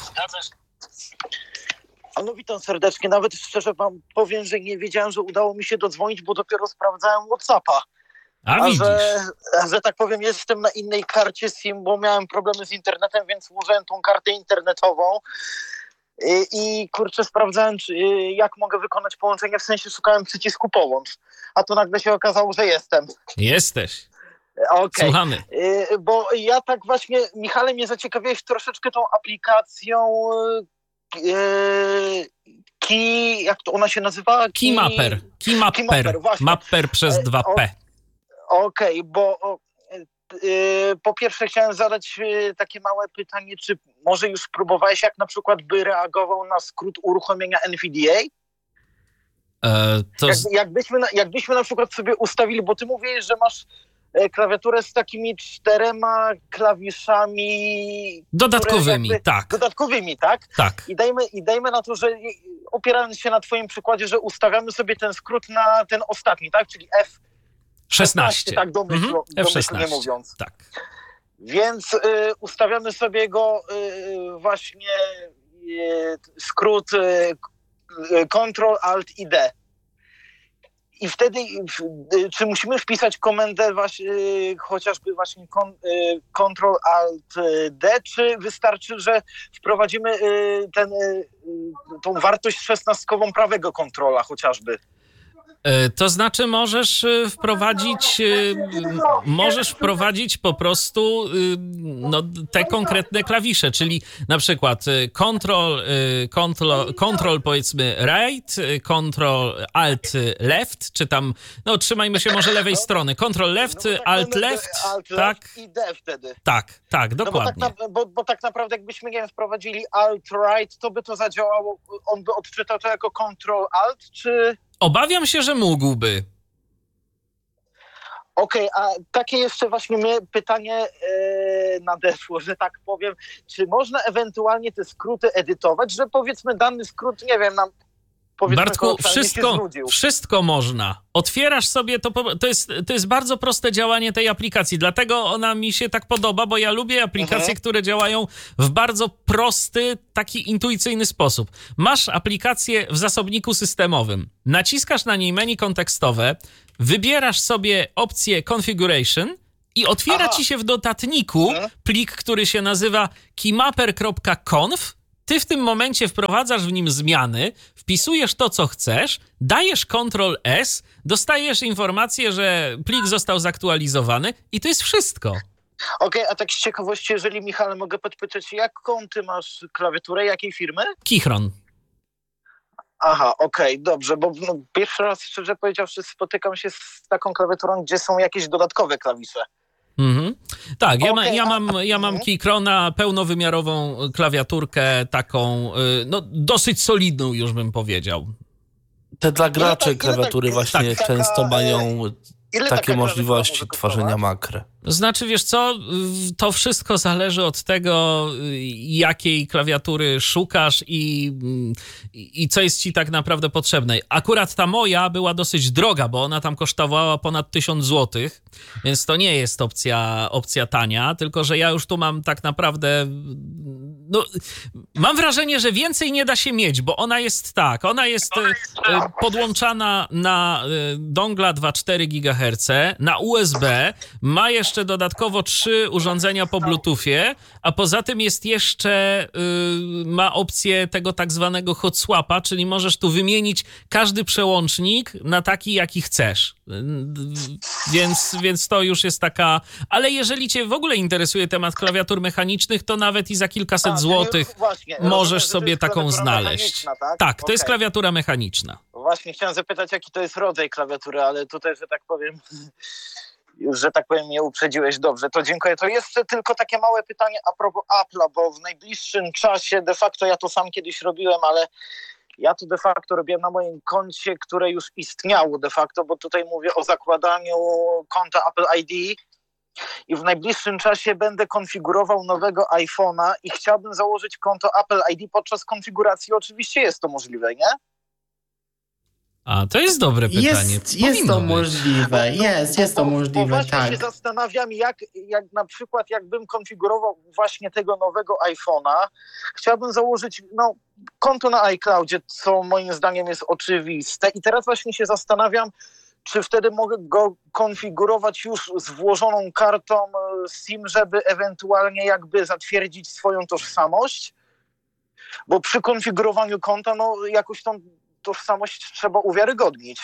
Speaker 7: No witam serdecznie. Nawet szczerze wam powiem, że nie wiedziałem, że udało mi się dodzwonić, bo dopiero sprawdzałem WhatsAppa.
Speaker 3: A,
Speaker 7: A
Speaker 3: widzisz.
Speaker 7: że, że tak powiem, jestem na innej karcie SIM, bo miałem problemy z internetem, więc użyłem tą kartę internetową. I, i kurczę, sprawdzałem, czy, jak mogę wykonać połączenie, w sensie szukałem przycisku połącz. A tu nagle się okazało, że jestem.
Speaker 3: Jesteś.
Speaker 7: Okay.
Speaker 3: Słuchamy.
Speaker 7: Y, bo ja tak właśnie, Michale, mnie zaciekawiłeś troszeczkę tą aplikacją y, Key, jak to ona się nazywa? Key...
Speaker 3: Keymapper. Keymapper.
Speaker 7: Keymapper, właśnie.
Speaker 3: Mapper przez dwa P.
Speaker 7: Okej, okay, bo y, po pierwsze chciałem zadać y, takie małe pytanie, czy może już próbowałeś, jak na przykład by reagował na skrót uruchomienia N V D A?
Speaker 3: E, to...
Speaker 7: Jak, jakbyśmy, na, jakbyśmy na przykład sobie ustawili, bo ty mówisz, że masz klawiaturę z takimi czterema klawiszami
Speaker 3: dodatkowymi,
Speaker 7: jakby,
Speaker 3: tak.
Speaker 7: Dodatkowymi, tak?
Speaker 3: Tak.
Speaker 7: I dajmy, I dajmy na to, że opierając się na twoim przykładzie, że ustawiamy sobie ten skrót na ten ostatni, tak? Czyli F szesnaście, tak domyśl,
Speaker 3: mhm.
Speaker 7: domyślnie mówiąc.
Speaker 3: Tak.
Speaker 7: Więc y, ustawiamy sobie go y, właśnie y, skrót y, Ctrl Alt i D. I wtedy, czy musimy wpisać komendę właśnie, chociażby właśnie Ctrl Alt D, czy wystarczy, że wprowadzimy ten, tą wartość szesnastkową prawego kontrola chociażby?
Speaker 3: To znaczy możesz y, wprowadzić, y, możesz wprowadzić po prostu y, no, te konkretne klawisze, czyli na przykład y, control, y, control, control powiedzmy right, y, control alt y, left, czy tam, no trzymajmy się może lewej strony, control left,
Speaker 7: No bo
Speaker 3: y,
Speaker 7: tak
Speaker 3: alt
Speaker 7: będę-
Speaker 3: left,
Speaker 7: alt
Speaker 3: tak,
Speaker 7: left i D wtedy.
Speaker 3: tak, tak,
Speaker 7: No bo,
Speaker 3: dokładnie.
Speaker 7: tak na, bo, bo tak naprawdę jakbyśmy, nie wiem, wprowadzili alt-right, to by to zadziałało, on by odczytał to jako control-alt, czy...
Speaker 3: Obawiam się, że mógłby.
Speaker 7: Okej, a takie jeszcze właśnie mnie pytanie e, nadeszło, że tak powiem, czy można ewentualnie te skróty edytować, że powiedzmy dany skrót, nie wiem, nam powiedzmy
Speaker 3: Bartku,
Speaker 7: kolokwialnie się
Speaker 3: wszystko,
Speaker 7: znudził.
Speaker 3: wszystko można. Otwierasz sobie, to, po- to, jest, to jest bardzo proste działanie tej aplikacji, dlatego ona mi się tak podoba, bo ja lubię aplikacje,
Speaker 7: Mhm.
Speaker 3: które działają w bardzo prosty, taki intuicyjny sposób. Masz aplikację w zasobniku systemowym, naciskasz na niej menu kontekstowe, wybierasz sobie opcję configuration i otwiera
Speaker 7: Aha.
Speaker 3: ci się w dodatniku
Speaker 7: Mhm.
Speaker 3: plik, który się nazywa keymapper kropka conf. Ty w tym momencie wprowadzasz w nim zmiany, wpisujesz to, co chcesz, dajesz kontrol S, dostajesz informację, że plik został zaktualizowany i to jest wszystko.
Speaker 7: Okej, a tak z ciekawości, jeżeli Michale mogę podpytać, jaką ty masz klawiaturę, jakiej firmy?
Speaker 3: Kichron.
Speaker 7: Aha, okej, dobrze, bo no, pierwszy raz, szczerze powiedziawszy, spotykam się z taką klawiaturą, gdzie są jakieś dodatkowe klawisze.
Speaker 3: Mhm. Tak, ja, ma,
Speaker 7: Okej,
Speaker 3: ja
Speaker 7: a-
Speaker 3: mam, ja mam
Speaker 7: mhm.
Speaker 3: Keychrona, pełnowymiarową klawiaturkę, taką y, no, dosyć solidną już bym powiedział.
Speaker 4: Te dla
Speaker 7: Ile tak-
Speaker 4: graczy
Speaker 7: ile
Speaker 4: klawiatury
Speaker 7: tak-
Speaker 4: właśnie
Speaker 7: taka,
Speaker 4: często
Speaker 7: e,
Speaker 4: mają
Speaker 7: Ile taka
Speaker 4: takie
Speaker 7: klawiatura
Speaker 4: możliwości
Speaker 7: może
Speaker 4: tworzenia
Speaker 7: kosztować?
Speaker 4: makry.
Speaker 3: Znaczy, wiesz co, y, to wszystko zależy od tego, y, jakiej klawiatury szukasz i, i, i co jest ci tak naprawdę potrzebne. Akurat ta moja była dosyć droga, bo ona tam kosztowała ponad tysiąc złotych, więc to nie jest opcja, opcja tania, tylko że ja już tu mam tak naprawdę... No, mam wrażenie, że więcej nie da się mieć, bo ona jest tak, ona jest y, y, podłączana na y, dongla dwa przecinek cztery gigaherca, na U S B, ma jeszcze dodatkowo trzy urządzenia po Bluetoothie, a poza tym jest jeszcze, y, ma opcję tego tak zwanego hot swapa, czyli możesz tu wymienić każdy przełącznik na taki, jaki chcesz. Y, Więc, więc to już jest taka... Ale jeżeli cię w ogóle interesuje temat klawiatur mechanicznych, to nawet i za kilkaset
Speaker 7: A, czyli
Speaker 3: złotych
Speaker 7: właśnie,
Speaker 3: możesz
Speaker 7: rozumiem, że to
Speaker 3: sobie
Speaker 7: jest
Speaker 3: taką
Speaker 7: klawiatura
Speaker 3: znaleźć.
Speaker 7: mechaniczna, tak?
Speaker 3: Tak, to jest
Speaker 7: Okej.
Speaker 3: klawiatura mechaniczna.
Speaker 7: Właśnie chciałem zapytać, jaki to jest rodzaj klawiatury, ale tutaj, że tak powiem, już, że tak powiem, mnie uprzedziłeś dobrze. To dziękuję. To jeszcze tylko takie małe pytanie a propos Apple'a, bo w najbliższym czasie, de facto ja to sam kiedyś robiłem, ale ja to de facto robiłem na moim koncie, które już istniało de facto, bo tutaj mówię o zakładaniu konta Apple I D i w najbliższym czasie będę konfigurował nowego iPhone'a i chciałbym założyć konto Apple I D podczas konfiguracji. Oczywiście jest to możliwe, nie?
Speaker 3: A, to jest dobre pytanie.
Speaker 2: Jest, jest
Speaker 3: Powinno
Speaker 2: to
Speaker 3: być.
Speaker 2: możliwe,
Speaker 7: No,
Speaker 2: jest,
Speaker 7: bo-
Speaker 2: jest to
Speaker 7: bo- Bo
Speaker 2: możliwe,
Speaker 7: właśnie
Speaker 2: tak.
Speaker 7: się zastanawiam, jak, jak na przykład jakbym konfigurował właśnie tego nowego iPhone'a, chciałbym założyć no, konto na iCloudzie, co moim zdaniem jest oczywiste i teraz właśnie się zastanawiam, czy wtedy mogę go konfigurować już z włożoną kartą SIM, żeby ewentualnie jakby zatwierdzić swoją tożsamość, bo przy konfigurowaniu konta no jakoś tą tożsamość trzeba uwiarygodnić.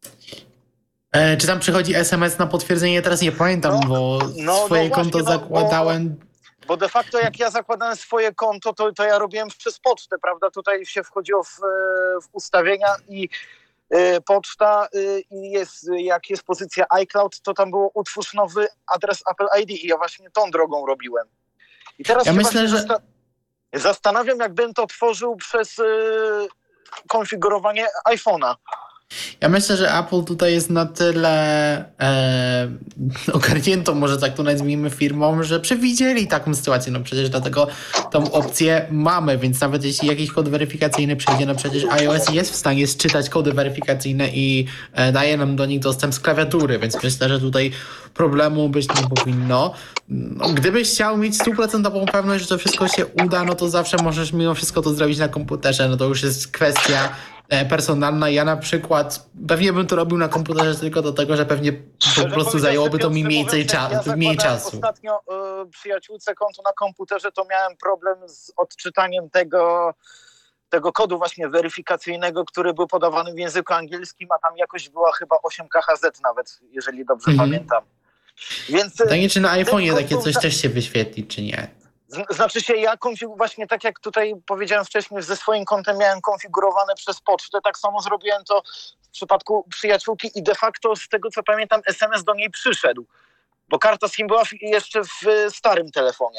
Speaker 2: E, czy tam przychodzi S M S na potwierdzenie? Teraz nie pamiętam,
Speaker 7: No,
Speaker 2: bo
Speaker 7: no,
Speaker 2: swoje
Speaker 7: no
Speaker 2: konto
Speaker 7: właśnie, no,
Speaker 2: zakładałem.
Speaker 7: Bo de facto jak ja zakładałem swoje konto, to, to ja robiłem przez pocztę, prawda? Tutaj się wchodziło w, w ustawienia i y, poczta y, i jest, jak jest pozycja iCloud, to tam było utwórz nowy adres Apple I D i ja właśnie tą drogą robiłem. I teraz
Speaker 2: Ja
Speaker 7: się
Speaker 2: myślę,
Speaker 7: właśnie
Speaker 2: że-
Speaker 7: zasta- zastanawiam, jakbym to tworzył przez y, konfigurowanie iPhone'a.
Speaker 2: Ja myślę, że Apple tutaj jest na tyle e, ogarniętą, może tak to nazwijmy, firmą, że przewidzieli taką sytuację. No przecież dlatego tą opcję mamy, więc nawet jeśli jakiś kod weryfikacyjny przejdzie, no przecież iOS jest w stanie sczytać kody weryfikacyjne i e, daje nam do nich dostęp z klawiatury, więc myślę, że tutaj problemu być nie powinno. No, gdybyś chciał mieć stuprocentową pewność, że to wszystko się uda, no to zawsze możesz mimo wszystko to zrobić na komputerze. No to już jest kwestia personalna. Ja na przykład pewnie bym to robił na komputerze tylko do tego, że pewnie po
Speaker 7: Szczerze
Speaker 2: prostu zajęłoby to mi
Speaker 7: powiedziawszy,
Speaker 2: mniej,
Speaker 7: mówiąc, jak
Speaker 2: cza-
Speaker 7: ja
Speaker 2: mniej
Speaker 7: zakładałem
Speaker 2: czasu.
Speaker 7: Ostatnio y, przyjaciółce konto na komputerze, to miałem problem z odczytaniem tego tego kodu właśnie weryfikacyjnego, który był podawany w języku angielskim, a tam jakoś była chyba osiem K H Z nawet, jeżeli dobrze
Speaker 2: Mhm.
Speaker 7: pamiętam. Więc
Speaker 2: Pytanie, czy na iPhone'ie
Speaker 7: ten
Speaker 2: takie
Speaker 7: kod
Speaker 2: coś
Speaker 7: był-
Speaker 2: też się wyświetli, czy nie?
Speaker 7: Z- Znaczy się, ja konfigu- właśnie tak jak tutaj powiedziałem wcześniej, ze swoim kontem miałem konfigurowane przez pocztę, tak samo zrobiłem to w przypadku przyjaciółki i de facto z tego co pamiętam S M S do niej przyszedł, bo karta SIM była w- jeszcze w y, starym telefonie.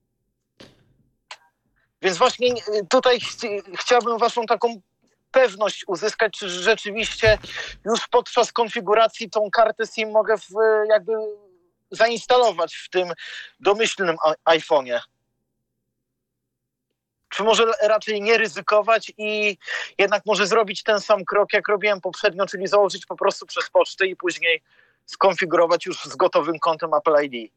Speaker 7: Więc właśnie y, tutaj ch- chciałbym waszą taką pewność uzyskać, czy rzeczywiście już podczas konfiguracji tą kartę SIM mogę w, jakby zainstalować w tym domyślnym a- iPhone'ie. Czy może raczej nie ryzykować i jednak może zrobić ten sam krok, jak robiłem poprzednio, czyli założyć po prostu przez pocztę i później skonfigurować już z gotowym kontem Apple I D.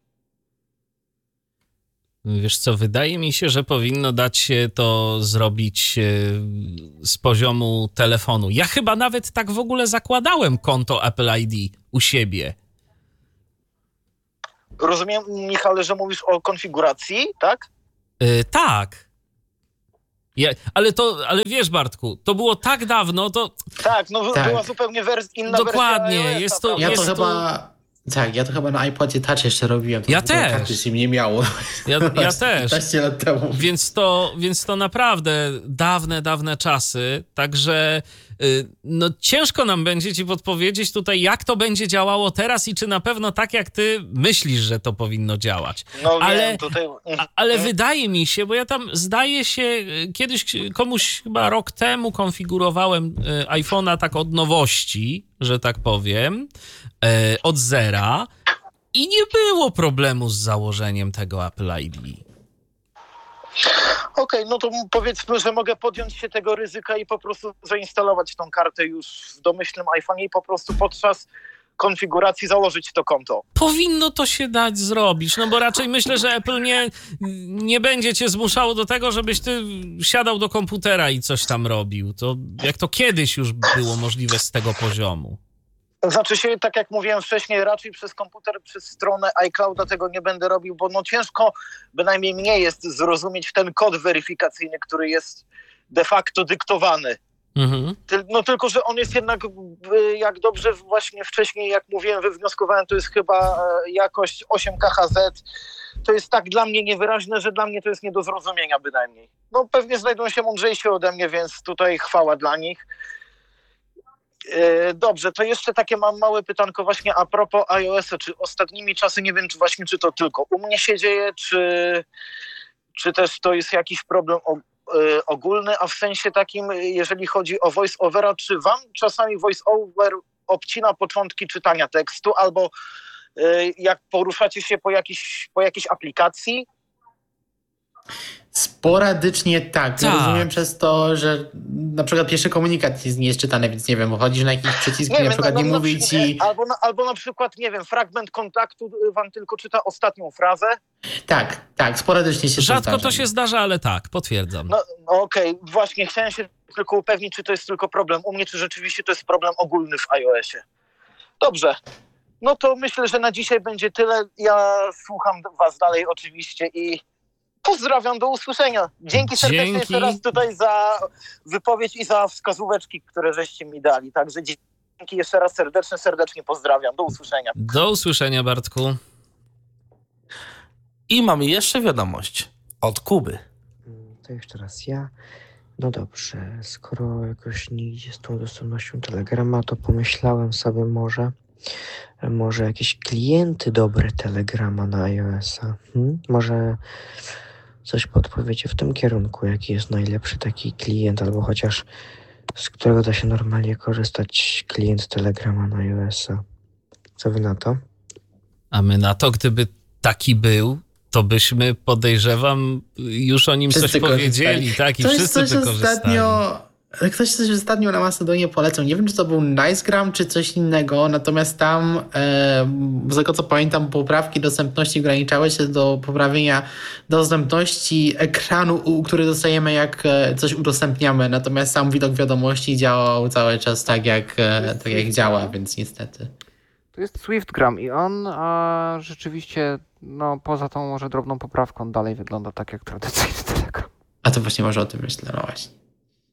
Speaker 3: Wiesz co, wydaje mi się, że powinno dać się to zrobić e, z poziomu telefonu. Ja chyba nawet tak w ogóle zakładałem konto Apple I D u siebie.
Speaker 7: Rozumiem, Michale, że mówisz o konfiguracji, tak?
Speaker 3: E, tak. Ja, ale to, ale wiesz Bartku, to było tak dawno, to
Speaker 7: Tak, no
Speaker 2: Tak.
Speaker 7: była zupełnie wers- inna
Speaker 3: Dokładnie,
Speaker 7: wersja iOS-a,
Speaker 3: jest to-
Speaker 7: prawda?
Speaker 2: Ja to
Speaker 3: Jest
Speaker 2: chyba... Tak, ja to chyba na iPodzie Touch jeszcze robiłem. To
Speaker 3: Ja
Speaker 2: w ogóle
Speaker 3: też.
Speaker 2: Karty SIM nie miało.
Speaker 3: ja, ja też.
Speaker 2: piętnaście lat temu.
Speaker 3: Więc to, więc to naprawdę dawne, dawne czasy, także y, no ciężko nam będzie ci podpowiedzieć tutaj, jak to będzie działało teraz i czy na pewno tak, jak ty myślisz, że to powinno działać.
Speaker 7: No
Speaker 3: ale-
Speaker 7: wiem, tutaj...
Speaker 3: A, ale wydaje mi się, bo ja tam zdaje się, y, kiedyś komuś chyba rok temu konfigurowałem y, iPhone'a tak od nowości, że tak powiem, y, od zera i nie było problemu z założeniem tego Apple I D.
Speaker 7: Okej, no to powiedzmy, że mogę podjąć się tego ryzyka i po prostu zainstalować tą kartę już w domyślnym iPhone'ie i po prostu podczas konfiguracji założyć to konto.
Speaker 3: Powinno to się dać zrobić, no bo raczej myślę, że Apple nie, nie będzie cię zmuszało do tego, żebyś ty siadał do komputera i coś tam robił. To jak to kiedyś już było możliwe z tego poziomu.
Speaker 7: Znaczy się, tak jak mówiłem wcześniej, raczej przez komputer, przez stronę iClouda tego nie będę robił, bo no ciężko, bynajmniej mnie jest zrozumieć ten kod weryfikacyjny, który jest de facto dyktowany.
Speaker 3: Mhm.
Speaker 7: Tyl- No tylko, że on jest jednak, y, jak dobrze właśnie wcześniej, jak mówiłem, wywnioskowałem, to jest chyba e, jakość osiem K H Z. To jest tak dla mnie niewyraźne, że dla mnie to jest nie do zrozumienia bynajmniej. No pewnie znajdą się mądrzejsi ode mnie, więc tutaj chwała dla nich. E, Dobrze, to jeszcze takie mam małe pytanko właśnie a propos iOS-a. Czy ostatnimi czasy, nie wiem czy właśnie, czy to tylko u mnie się dzieje, czy, czy też to jest jakiś problem o, e, ogólny, a w sensie takim, jeżeli chodzi o voice-overa, czy wam czasami voice-over obcina początki czytania tekstu, albo e, jak poruszacie się po jakiejś, po jakiejś aplikacji?
Speaker 2: Sporadycznie tak.
Speaker 3: Tak.
Speaker 2: Rozumiem przez to, że na przykład pierwszy komunikat jest nie jest czytany, więc nie wiem, chodzisz na jakiś przycisk i na
Speaker 7: wiem,
Speaker 2: przykład nie
Speaker 7: na
Speaker 2: mówi
Speaker 7: przy-
Speaker 2: ci...
Speaker 7: Albo na, albo na przykład, nie wiem, fragment kontaktu y, wam tylko czyta ostatnią frazę.
Speaker 2: Tak, tak, sporadycznie się
Speaker 3: Rzadko
Speaker 2: to
Speaker 3: to
Speaker 2: zdarza.
Speaker 3: się zdarza, ale tak, potwierdzam.
Speaker 7: No, no okej, właśnie chciałem się tylko upewnić, czy to jest tylko problem u mnie, czy rzeczywiście to jest problem ogólny w iOSie. Dobrze, no to myślę, że na dzisiaj będzie tyle. Ja słucham was dalej oczywiście i pozdrawiam, do usłyszenia. Dzięki serdecznie
Speaker 3: Dzięki.
Speaker 7: jeszcze raz tutaj za wypowiedź i za wskazóweczki, które żeście mi dali. Także dzięki jeszcze raz serdecznie, serdecznie pozdrawiam. Do usłyszenia.
Speaker 3: Do usłyszenia, Bartku.
Speaker 4: I mamy jeszcze wiadomość od Kuby.
Speaker 5: Mm, To jeszcze raz ja. No dobrze, skoro jakoś nie idzie z tą dostępnością Telegrama, to pomyślałem sobie może, może jakieś klienty dobre Telegrama na iOS-a. Hmm? Może coś podpowiecie w tym kierunku, jaki jest najlepszy taki klient, albo chociaż z którego da się normalnie korzystać klient Telegrama na iOS-a. Co wy na to?
Speaker 3: A my na to, gdyby taki był, to byśmy, podejrzewam, już o nim
Speaker 2: Wszyscy
Speaker 3: coś powiedzieli,
Speaker 2: korzystali.
Speaker 3: tak, i
Speaker 2: Ktoś
Speaker 3: wszyscy
Speaker 2: coś
Speaker 3: by korzystali.
Speaker 2: ostatnio, ktoś coś ostatnio na Macedonie polecał. Nie wiem, czy to był Nicegram, czy coś innego, natomiast tam, e, z tego co pamiętam, poprawki dostępności ograniczały się do poprawienia dostępności ekranu, u, który dostajemy, jak e, coś udostępniamy, natomiast sam widok wiadomości działał cały czas tak, jak, e, tak jak działa, więc niestety.
Speaker 1: To jest SwiftGram i on a, rzeczywiście, no poza tą może drobną poprawką, dalej wygląda tak jak tradycyjny Telegram.
Speaker 2: A to właśnie może o tym myślę, no właśnie.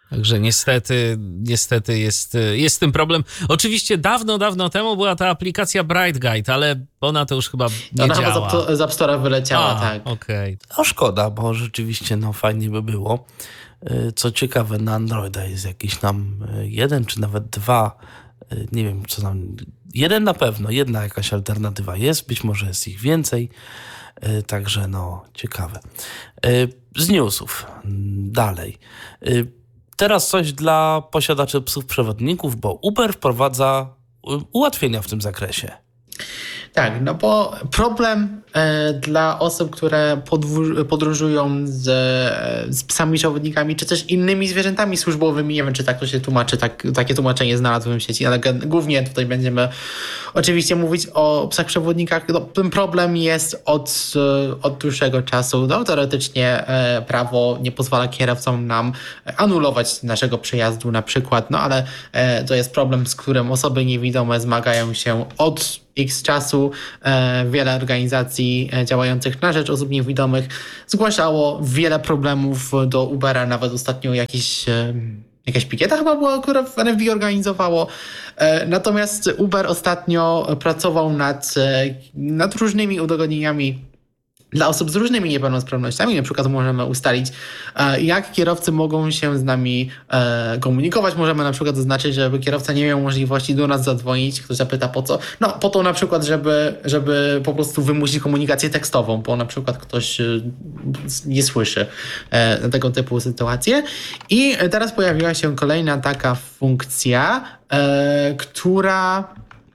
Speaker 3: Także niestety, niestety jest, jest z tym problem. Oczywiście dawno, dawno temu była ta aplikacja Bright Guide, ale ona to już chyba nie
Speaker 2: Ona
Speaker 3: działa.
Speaker 2: chyba z App- z App Store'a wyleciała,
Speaker 3: A,
Speaker 2: tak.
Speaker 3: okej.
Speaker 4: No szkoda, bo rzeczywiście no fajnie by było. Y, Co ciekawe, na Androida jest jakiś tam y, jeden czy nawet dwa, y, nie wiem co tam, jeden na pewno, jedna jakaś alternatywa jest, być może jest ich więcej, y, także no ciekawe. Y, Z newsów mm, dalej. Y, Teraz coś dla posiadaczy psów przewodników, bo Uber wprowadza y, ułatwienia w tym zakresie.
Speaker 2: Tak, no bo problem e, dla osób, które podwó- podróżują z, e, z psami przewodnikami, czy też innymi zwierzętami służbowymi, nie wiem, czy tak to się tłumaczy, tak, takie tłumaczenie znalazłem w sieci, ale gen- głównie tutaj będziemy oczywiście mówić o psach przewodnikach. No, ten problem jest od, e, od dłuższego czasu. No, teoretycznie e, prawo nie pozwala kierowcom nam anulować naszego przejazdu na przykład, no ale e, to jest problem, z którym osoby niewidome zmagają się od X czasu. E, wiele organizacji e, działających na rzecz osób niewidomych zgłaszało wiele problemów do Ubera, nawet ostatnio jakiś, e, jakaś pikieta chyba była, która w N F B organizowało. E, natomiast Uber ostatnio pracował nad, e, nad różnymi udogodnieniami dla osób z różnymi niepełnosprawnościami. Na przykład możemy ustalić, e, jak kierowcy mogą się z nami e, komunikować. Możemy na przykład zaznaczyć, żeby kierowca nie miał możliwości do nas zadzwonić. Ktoś zapyta po co? No po to na przykład, żeby, żeby po prostu wymusić komunikację tekstową, bo na przykład ktoś e, nie słyszy e, tego typu sytuacje. I teraz pojawiła się kolejna taka funkcja, e, która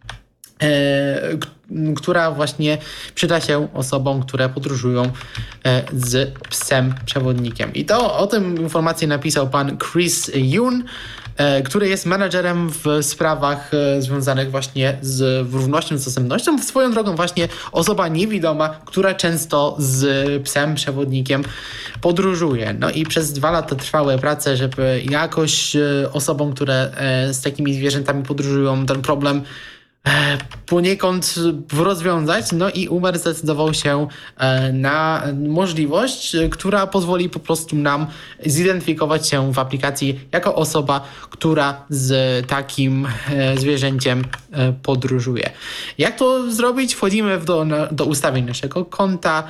Speaker 2: E, k- która właśnie przyda się osobom, które podróżują e, z psem przewodnikiem. I to o tym informację napisał pan Chris Yoon, e, który jest menadżerem w sprawach e, związanych właśnie z równością, z dostępnością. Swoją drogą właśnie osoba niewidoma, która często z psem przewodnikiem podróżuje. No i przez dwa lata trwały prace, żeby jakoś e, osobom, które e, z takimi zwierzętami podróżują, ten problem poniekąd rozwiązać, no i Uber zdecydował się na możliwość, która pozwoli po prostu nam zidentyfikować się w aplikacji jako osoba, która z takim zwierzęciem podróżuje. Jak to zrobić? Wchodzimy do, do ustawień naszego konta,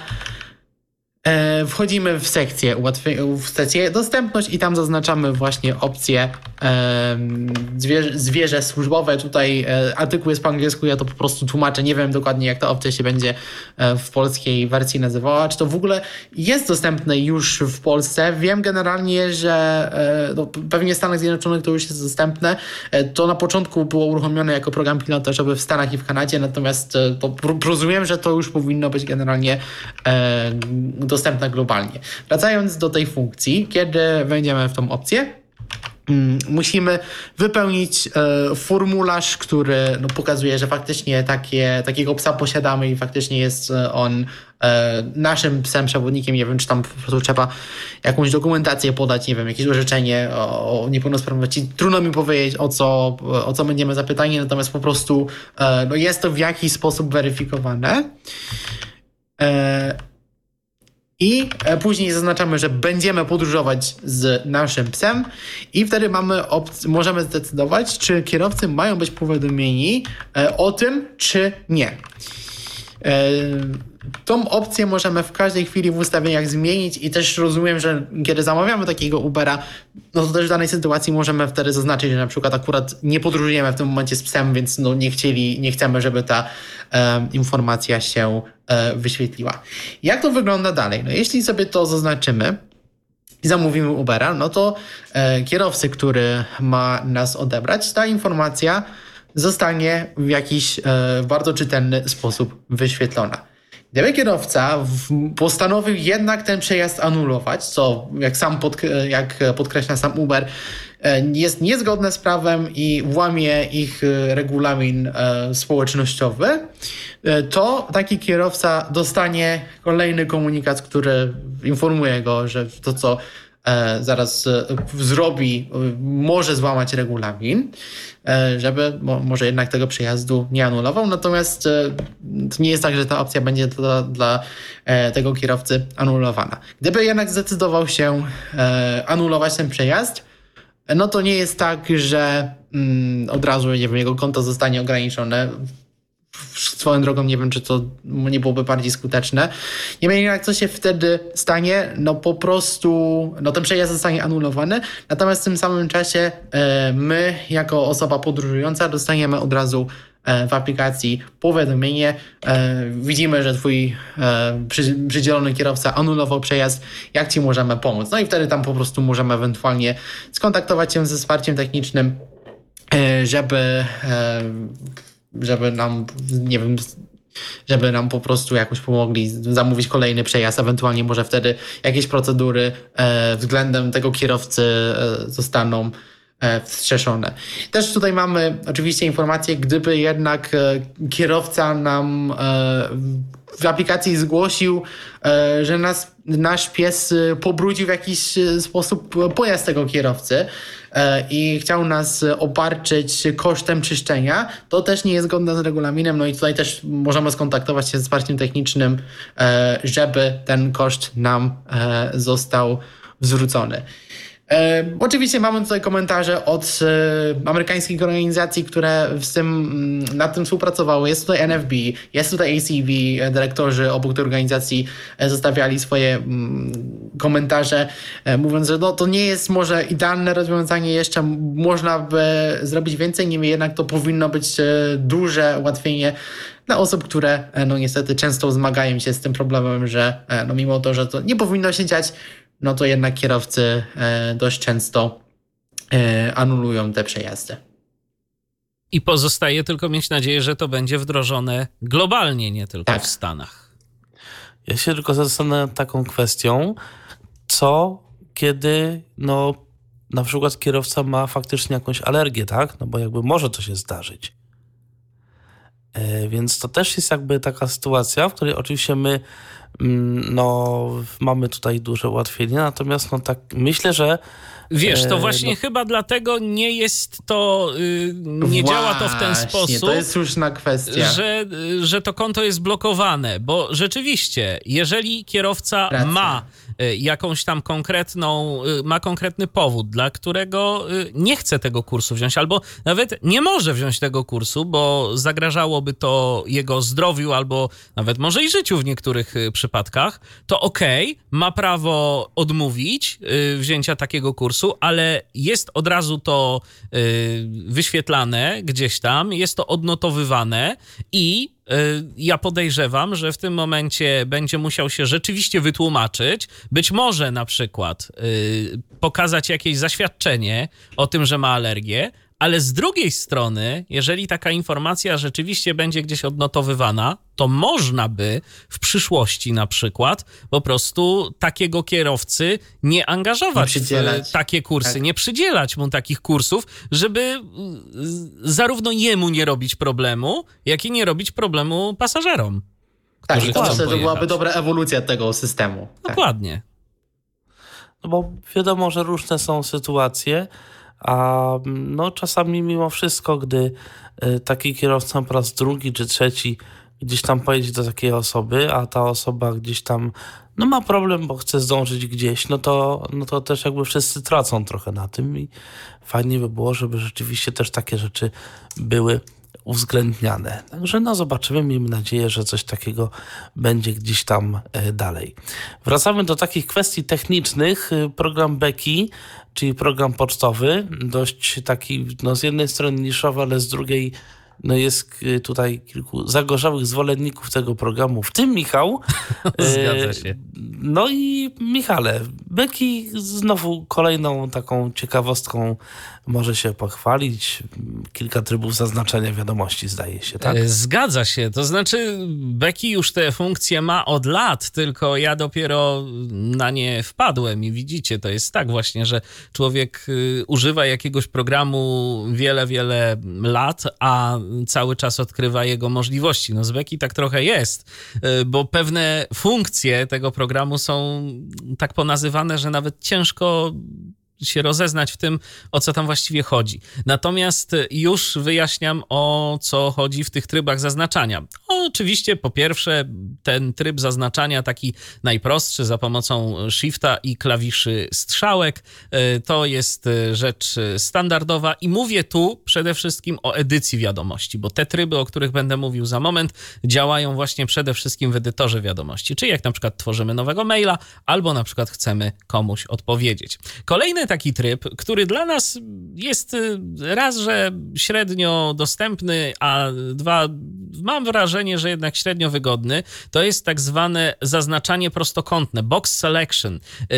Speaker 2: E, wchodzimy w sekcję, ułatwi- w sekcję dostępność i tam zaznaczamy właśnie opcję e, zwierzę, zwierzę służbowe. Tutaj e, artykuł jest po angielsku, ja to po prostu tłumaczę. Nie wiem dokładnie, jak ta opcja się będzie e, w polskiej wersji nazywała. Czy to w ogóle jest dostępne już w Polsce? Wiem generalnie, że e, no, pewnie w Stanach Zjednoczonych to już jest dostępne. E, to na początku było uruchomione jako program pilotażowy w Stanach i w Kanadzie, natomiast e, to rozumiem, że to już powinno być generalnie e, dostępna globalnie. Wracając do tej funkcji, kiedy wejdziemy w tą opcję, mm, musimy wypełnić e, formularz, który no, pokazuje, że faktycznie takie, takiego psa posiadamy i faktycznie jest on e, naszym psem przewodnikiem. Nie wiem, czy tam po prostu trzeba jakąś dokumentację podać, nie wiem, jakieś orzeczenie o, o niepełnosprawności. Trudno mi powiedzieć, o co, o co będziemy zapytani, natomiast po prostu e, no, jest to w jakiś sposób weryfikowane. E, I później zaznaczamy, że będziemy podróżować z naszym psem i wtedy mamy opc- możemy zdecydować, czy kierowcy mają być powiadomieni e, o tym, czy nie. E, tą opcję możemy w każdej chwili w ustawieniach zmienić i też rozumiem, że kiedy zamawiamy takiego Ubera, no to też w danej sytuacji możemy wtedy zaznaczyć, że na przykład akurat nie podróżujemy w tym momencie z psem, więc no nie chcieli, nie chcemy, żeby ta e, informacja się e, wyświetliła. Jak to wygląda dalej? No jeśli sobie to zaznaczymy i zamówimy Ubera, no to e, kierowcy, który ma nas odebrać, ta informacja zostanie w jakiś e, bardzo czytelny sposób wyświetlona. Gdyby kierowca w, postanowił jednak ten przejazd anulować, co jak sam podk- jak podkreśla sam Uber, e, jest niezgodne z prawem i łamie ich e, regulamin e, społecznościowy, e, to taki kierowca dostanie kolejny komunikat, który informuje go, że to, co e, zaraz e, zrobi, e, może złamać regulamin, e, żeby mo, może jednak tego przejazdu nie anulował. Natomiast e, to nie jest tak, że ta opcja będzie dla, dla e, tego kierowcy anulowana. Gdyby jednak zdecydował się e, anulować ten przejazd, no to nie jest tak, że mm, od razu, nie wiem, jego konto zostanie ograniczone. Swoją drogą nie wiem, czy to nie byłoby bardziej skuteczne. Niemniej jednak, co się wtedy stanie? No po prostu, no ten przejazd zostanie anulowany, natomiast w tym samym czasie e, my, jako osoba podróżująca, dostaniemy od razu e, w aplikacji powiadomienie. E, widzimy, że twój e, przy, przydzielony kierowca anulował przejazd. Jak ci możemy pomóc? No i wtedy tam po prostu możemy ewentualnie skontaktować się ze wsparciem technicznym, e, żeby e, żeby nam, nie wiem, żeby nam po prostu jakoś pomogli zamówić kolejny przejazd, ewentualnie może wtedy jakieś procedury e, względem tego kierowcy e, zostaną e, wstrzeszone. Też tutaj mamy oczywiście informację, gdyby jednak e, kierowca nam e, w aplikacji zgłosił, e, że nas, nasz pies pobrudził w jakiś sposób pojazd tego kierowcy, i chciał nas obarczyć kosztem czyszczenia, to też nie jest zgodne z regulaminem, no i tutaj też możemy skontaktować się z wsparciem technicznym, żeby ten koszt nam został zwrócony. E, oczywiście mamy tutaj komentarze od e, amerykańskich organizacji, które z tym, nad tym współpracowały. Jest tutaj N F B, jest tutaj A C V, dyrektorzy obu tych organizacji e, zostawiali swoje mm, komentarze, e, mówiąc, że no, to nie jest może idealne rozwiązanie, jeszcze można by zrobić więcej, niemniej jednak to powinno być e, duże ułatwienie dla osób, które e, no niestety często zmagają się z tym problemem, że e, no mimo to, że to nie powinno się dziać, no to jednak kierowcy e, dość często e, anulują te przejazdy.
Speaker 3: I pozostaje tylko mieć nadzieję, że to będzie wdrożone globalnie, nie tylko
Speaker 2: tak.
Speaker 3: w Stanach.
Speaker 4: Ja się tylko zastanawiam nad taką kwestią, co kiedy no na przykład kierowca ma faktycznie jakąś alergię, tak? No bo jakby może to się zdarzyć. E, więc to też jest jakby taka sytuacja, w której oczywiście my no mamy tutaj duże ułatwienie, natomiast no tak myślę, że
Speaker 3: wiesz, to
Speaker 4: e,
Speaker 3: właśnie
Speaker 4: no,
Speaker 3: chyba dlatego nie jest to, yy, nie
Speaker 2: właśnie,
Speaker 3: działa to w ten sposób,
Speaker 2: to jest słuszna kwestia,
Speaker 3: że, że to konto jest blokowane, bo rzeczywiście, jeżeli kierowca
Speaker 2: Racja.
Speaker 3: ma y, jakąś tam konkretną, y, ma konkretny powód, dla którego y, nie chce tego kursu wziąć, albo nawet nie może wziąć tego kursu, bo zagrażałoby to jego zdrowiu, albo nawet może i życiu w niektórych y, przypadkach, to okej, okay, ma prawo odmówić y, wzięcia takiego kursu, ale jest od razu to y, wyświetlane gdzieś tam, jest to odnotowywane i y, ja podejrzewam, że w tym momencie będzie musiał się rzeczywiście wytłumaczyć, być może na przykład y, pokazać jakieś zaświadczenie o tym, że ma alergię, ale z drugiej strony, jeżeli taka informacja rzeczywiście będzie gdzieś odnotowywana, to można by w przyszłości na przykład po prostu takiego kierowcy nie angażować w takie kursy, tak. nie przydzielać mu takich kursów, żeby zarówno jemu nie robić problemu, jak i nie robić problemu pasażerom.
Speaker 2: Tak, i to myślę, że byłaby dobra ewolucja tego systemu.
Speaker 3: Dokładnie.
Speaker 4: Tak. No bo wiadomo, że różne są sytuacje, a no czasami mimo wszystko, gdy y, taki kierowca po raz drugi czy trzeci gdzieś tam pojedzie do takiej osoby, a ta osoba gdzieś tam no ma problem, bo chce zdążyć gdzieś, no to, no to też jakby wszyscy tracą trochę na tym i fajnie by było, żeby rzeczywiście też takie rzeczy były uwzględniane. Także no zobaczymy, miejmy nadzieję, że coś takiego będzie gdzieś tam y, dalej. Wracamy do takich kwestii technicznych. Y, program Beki, czyli program pocztowy, dość taki no z jednej strony niszowy, ale z drugiej no jest tutaj kilku zagorzałych zwolenników tego programu, w tym Michał.
Speaker 3: Zgadza się.
Speaker 4: No i Michale, Beki znowu kolejną taką ciekawostką może się pochwalić. Kilka trybów zaznaczenia wiadomości, zdaje się, tak?
Speaker 3: Zgadza się. To znaczy Beki już te funkcje ma od lat, tylko ja dopiero na nie wpadłem i widzicie, to jest tak właśnie, że człowiek używa jakiegoś programu wiele, wiele lat, a cały czas odkrywa jego możliwości. No z Beki tak trochę jest, bo pewne funkcje tego programu są tak ponazywane, że nawet ciężko się rozeznać w tym, o co tam właściwie chodzi. Natomiast już wyjaśniam, o co chodzi w tych trybach zaznaczania. No, oczywiście po pierwsze ten tryb zaznaczania taki najprostszy za pomocą shifta i klawiszy strzałek to jest rzecz standardowa i mówię tu przede wszystkim o edycji wiadomości, bo te tryby, o których będę mówił za moment, działają właśnie przede wszystkim w edytorze wiadomości, czyli jak na przykład tworzymy nowego maila albo na przykład chcemy komuś odpowiedzieć. Kolejny taki tryb, który dla nas jest raz, że średnio dostępny, a dwa, mam wrażenie, że jednak średnio wygodny, to jest tak zwane zaznaczanie prostokątne, box selection.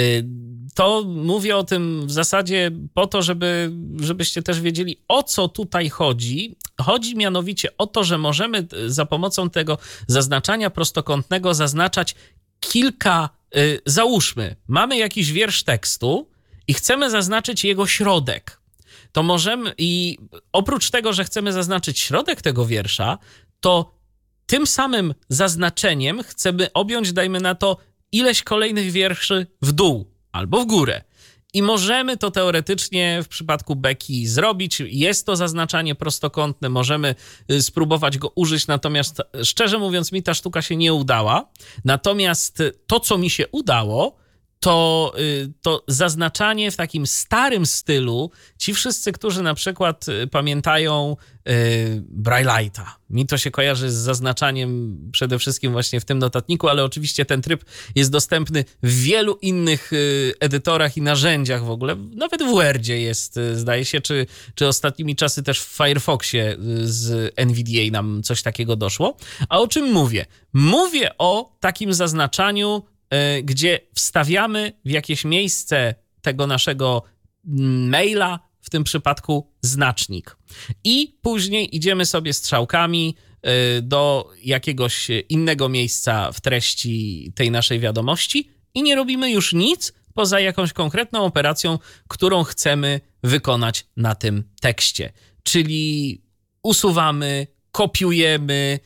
Speaker 3: To mówię o tym w zasadzie po to, żeby, żebyście też wiedzieli, o co tutaj chodzi. Chodzi mianowicie o to, że możemy za pomocą tego zaznaczania prostokątnego zaznaczać kilka, załóżmy, mamy jakiś wiersz tekstu i chcemy zaznaczyć jego środek. To możemy, i oprócz tego, że chcemy zaznaczyć środek tego wiersza, to tym samym zaznaczeniem chcemy objąć, dajmy na to, ileś kolejnych wierszy w dół albo w górę. I możemy to teoretycznie w przypadku Beki zrobić. Jest to zaznaczanie prostokątne, możemy spróbować go użyć, natomiast szczerze mówiąc mi ta sztuka się nie udała. Natomiast to, co mi się udało, to, to zaznaczanie w takim starym stylu. Ci wszyscy, którzy na przykład pamiętają Braille'a. Mi to się kojarzy z zaznaczaniem przede wszystkim właśnie w tym notatniku, ale oczywiście ten tryb jest dostępny w wielu innych edytorach i narzędziach w ogóle. Nawet w Wordzie jest, zdaje się, czy, czy ostatnimi czasy też w Firefoxie z N V D A nam coś takiego doszło. A o czym mówię? Mówię o takim zaznaczaniu, gdzie wstawiamy w jakieś miejsce tego naszego maila, w tym przypadku znacznik. I później idziemy sobie strzałkami do jakiegoś innego miejsca w treści tej naszej wiadomości i nie robimy już nic poza jakąś konkretną operacją, którą chcemy wykonać na tym tekście. Czyli usuwamy, kopiujemy,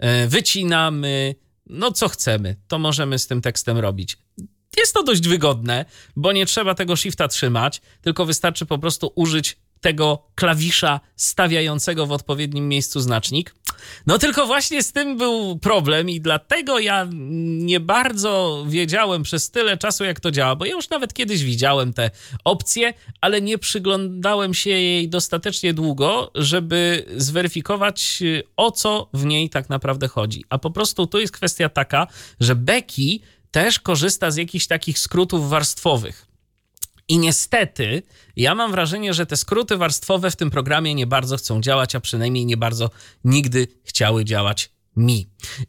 Speaker 3: wycinamy, no co chcemy, to możemy z tym tekstem robić. Jest to dość wygodne, bo nie trzeba tego shifta trzymać, tylko wystarczy po prostu użyć tego klawisza stawiającego w odpowiednim miejscu znacznik. No tylko właśnie z tym był problem i dlatego ja nie bardzo wiedziałem przez tyle czasu, jak to działa, bo ja już nawet kiedyś widziałem te opcje, ale nie przyglądałem się jej dostatecznie długo, żeby zweryfikować, o co w niej tak naprawdę chodzi. A po prostu tu jest kwestia taka, że Beki też korzysta z jakichś takich skrótów warstwowych. I niestety ja mam wrażenie, że te skróty warstwowe w tym programie nie bardzo chcą działać, a przynajmniej nie bardzo nigdy chciały działać mi.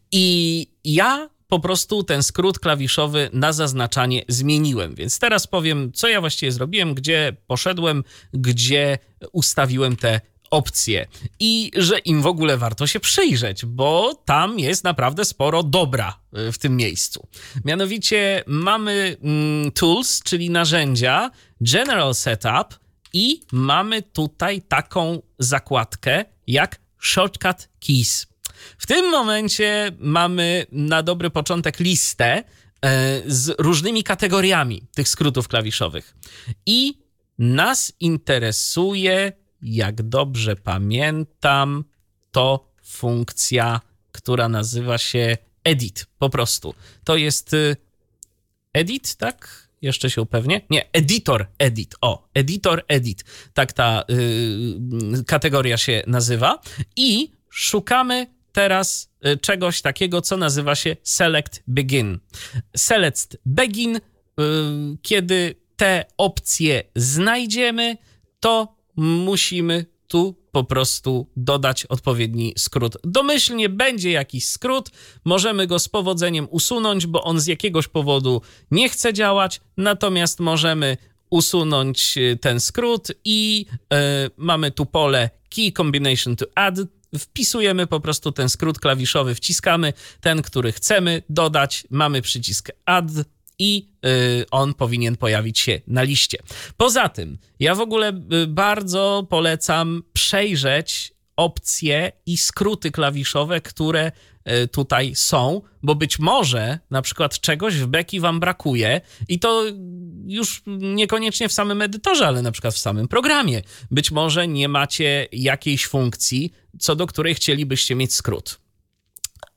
Speaker 3: I ja po prostu ten skrót klawiszowy na zaznaczanie zmieniłem. Więc teraz powiem, co ja właściwie zrobiłem, gdzie poszedłem, gdzie ustawiłem te opcje i że im w ogóle warto się przyjrzeć, bo tam jest naprawdę sporo dobra w tym miejscu. Mianowicie mamy mm, tools, czyli narzędzia, general setup i mamy tutaj taką zakładkę jak shortcut keys. W tym momencie mamy na dobry początek listę e, z różnymi kategoriami tych skrótów klawiszowych i nas interesuje, jak dobrze pamiętam, to funkcja, która nazywa się edit, po prostu. To jest edit, tak? Jeszcze się upewnię. Nie, editor edit. O, editor edit. Tak ta y, kategoria się nazywa. I szukamy teraz czegoś takiego, co nazywa się select begin. Select begin, y, kiedy te opcje znajdziemy, to musimy tu po prostu dodać odpowiedni skrót. Domyślnie będzie jakiś skrót, możemy go z powodzeniem usunąć, bo on z jakiegoś powodu nie chce działać, natomiast możemy usunąć ten skrót i yy, mamy tu pole Key Combination to Add, wpisujemy po prostu ten skrót klawiszowy, wciskamy ten, który chcemy dodać, mamy przycisk Add, i on powinien pojawić się na liście. Poza tym, ja w ogóle bardzo polecam przejrzeć opcje i skróty klawiszowe, które tutaj są, bo być może na przykład czegoś w Beki wam brakuje i to już niekoniecznie w samym edytorze, ale na przykład w samym programie. Być może nie macie jakiejś funkcji, co do której chcielibyście mieć skrót.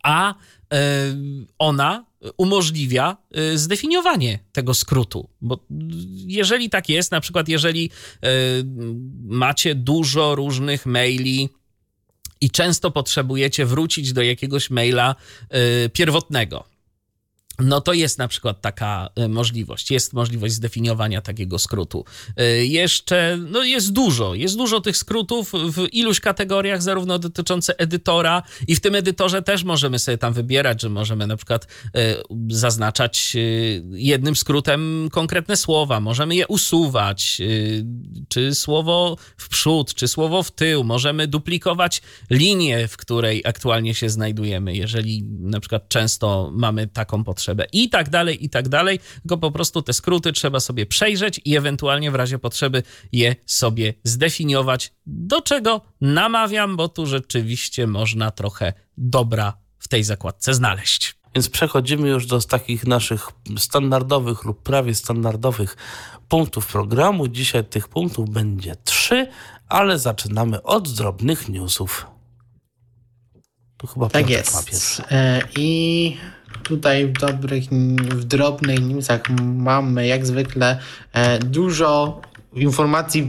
Speaker 3: a ona umożliwia zdefiniowanie tego skrótu, bo jeżeli tak jest, na przykład jeżeli macie dużo różnych maili i często potrzebujecie wrócić do jakiegoś maila pierwotnego, no to jest na przykład taka możliwość, jest możliwość zdefiniowania takiego skrótu. Jeszcze, no jest dużo, jest dużo tych skrótów w iluś kategoriach, zarówno dotyczące edytora i w tym edytorze też możemy sobie tam wybierać, że możemy na przykład zaznaczać jednym skrótem konkretne słowa, możemy je usuwać, czy słowo w przód, czy słowo w tył, możemy duplikować linię, w której aktualnie się znajdujemy, jeżeli na przykład często mamy taką potrzebę. I tak dalej, i tak dalej, tylko po prostu te skróty trzeba sobie przejrzeć i ewentualnie w razie potrzeby je sobie zdefiniować, do czego namawiam, bo tu rzeczywiście można trochę dobra w tej zakładce znaleźć.
Speaker 4: Więc przechodzimy już do takich naszych standardowych lub prawie standardowych punktów programu. Dzisiaj tych punktów będzie trzy, ale zaczynamy od drobnych newsów. Tu chyba
Speaker 2: Tak
Speaker 4: Piotrek
Speaker 2: jest.
Speaker 4: ma pierwszy.
Speaker 2: E, I tutaj w, dobrych, w drobnych newsach mamy jak zwykle e, dużo informacji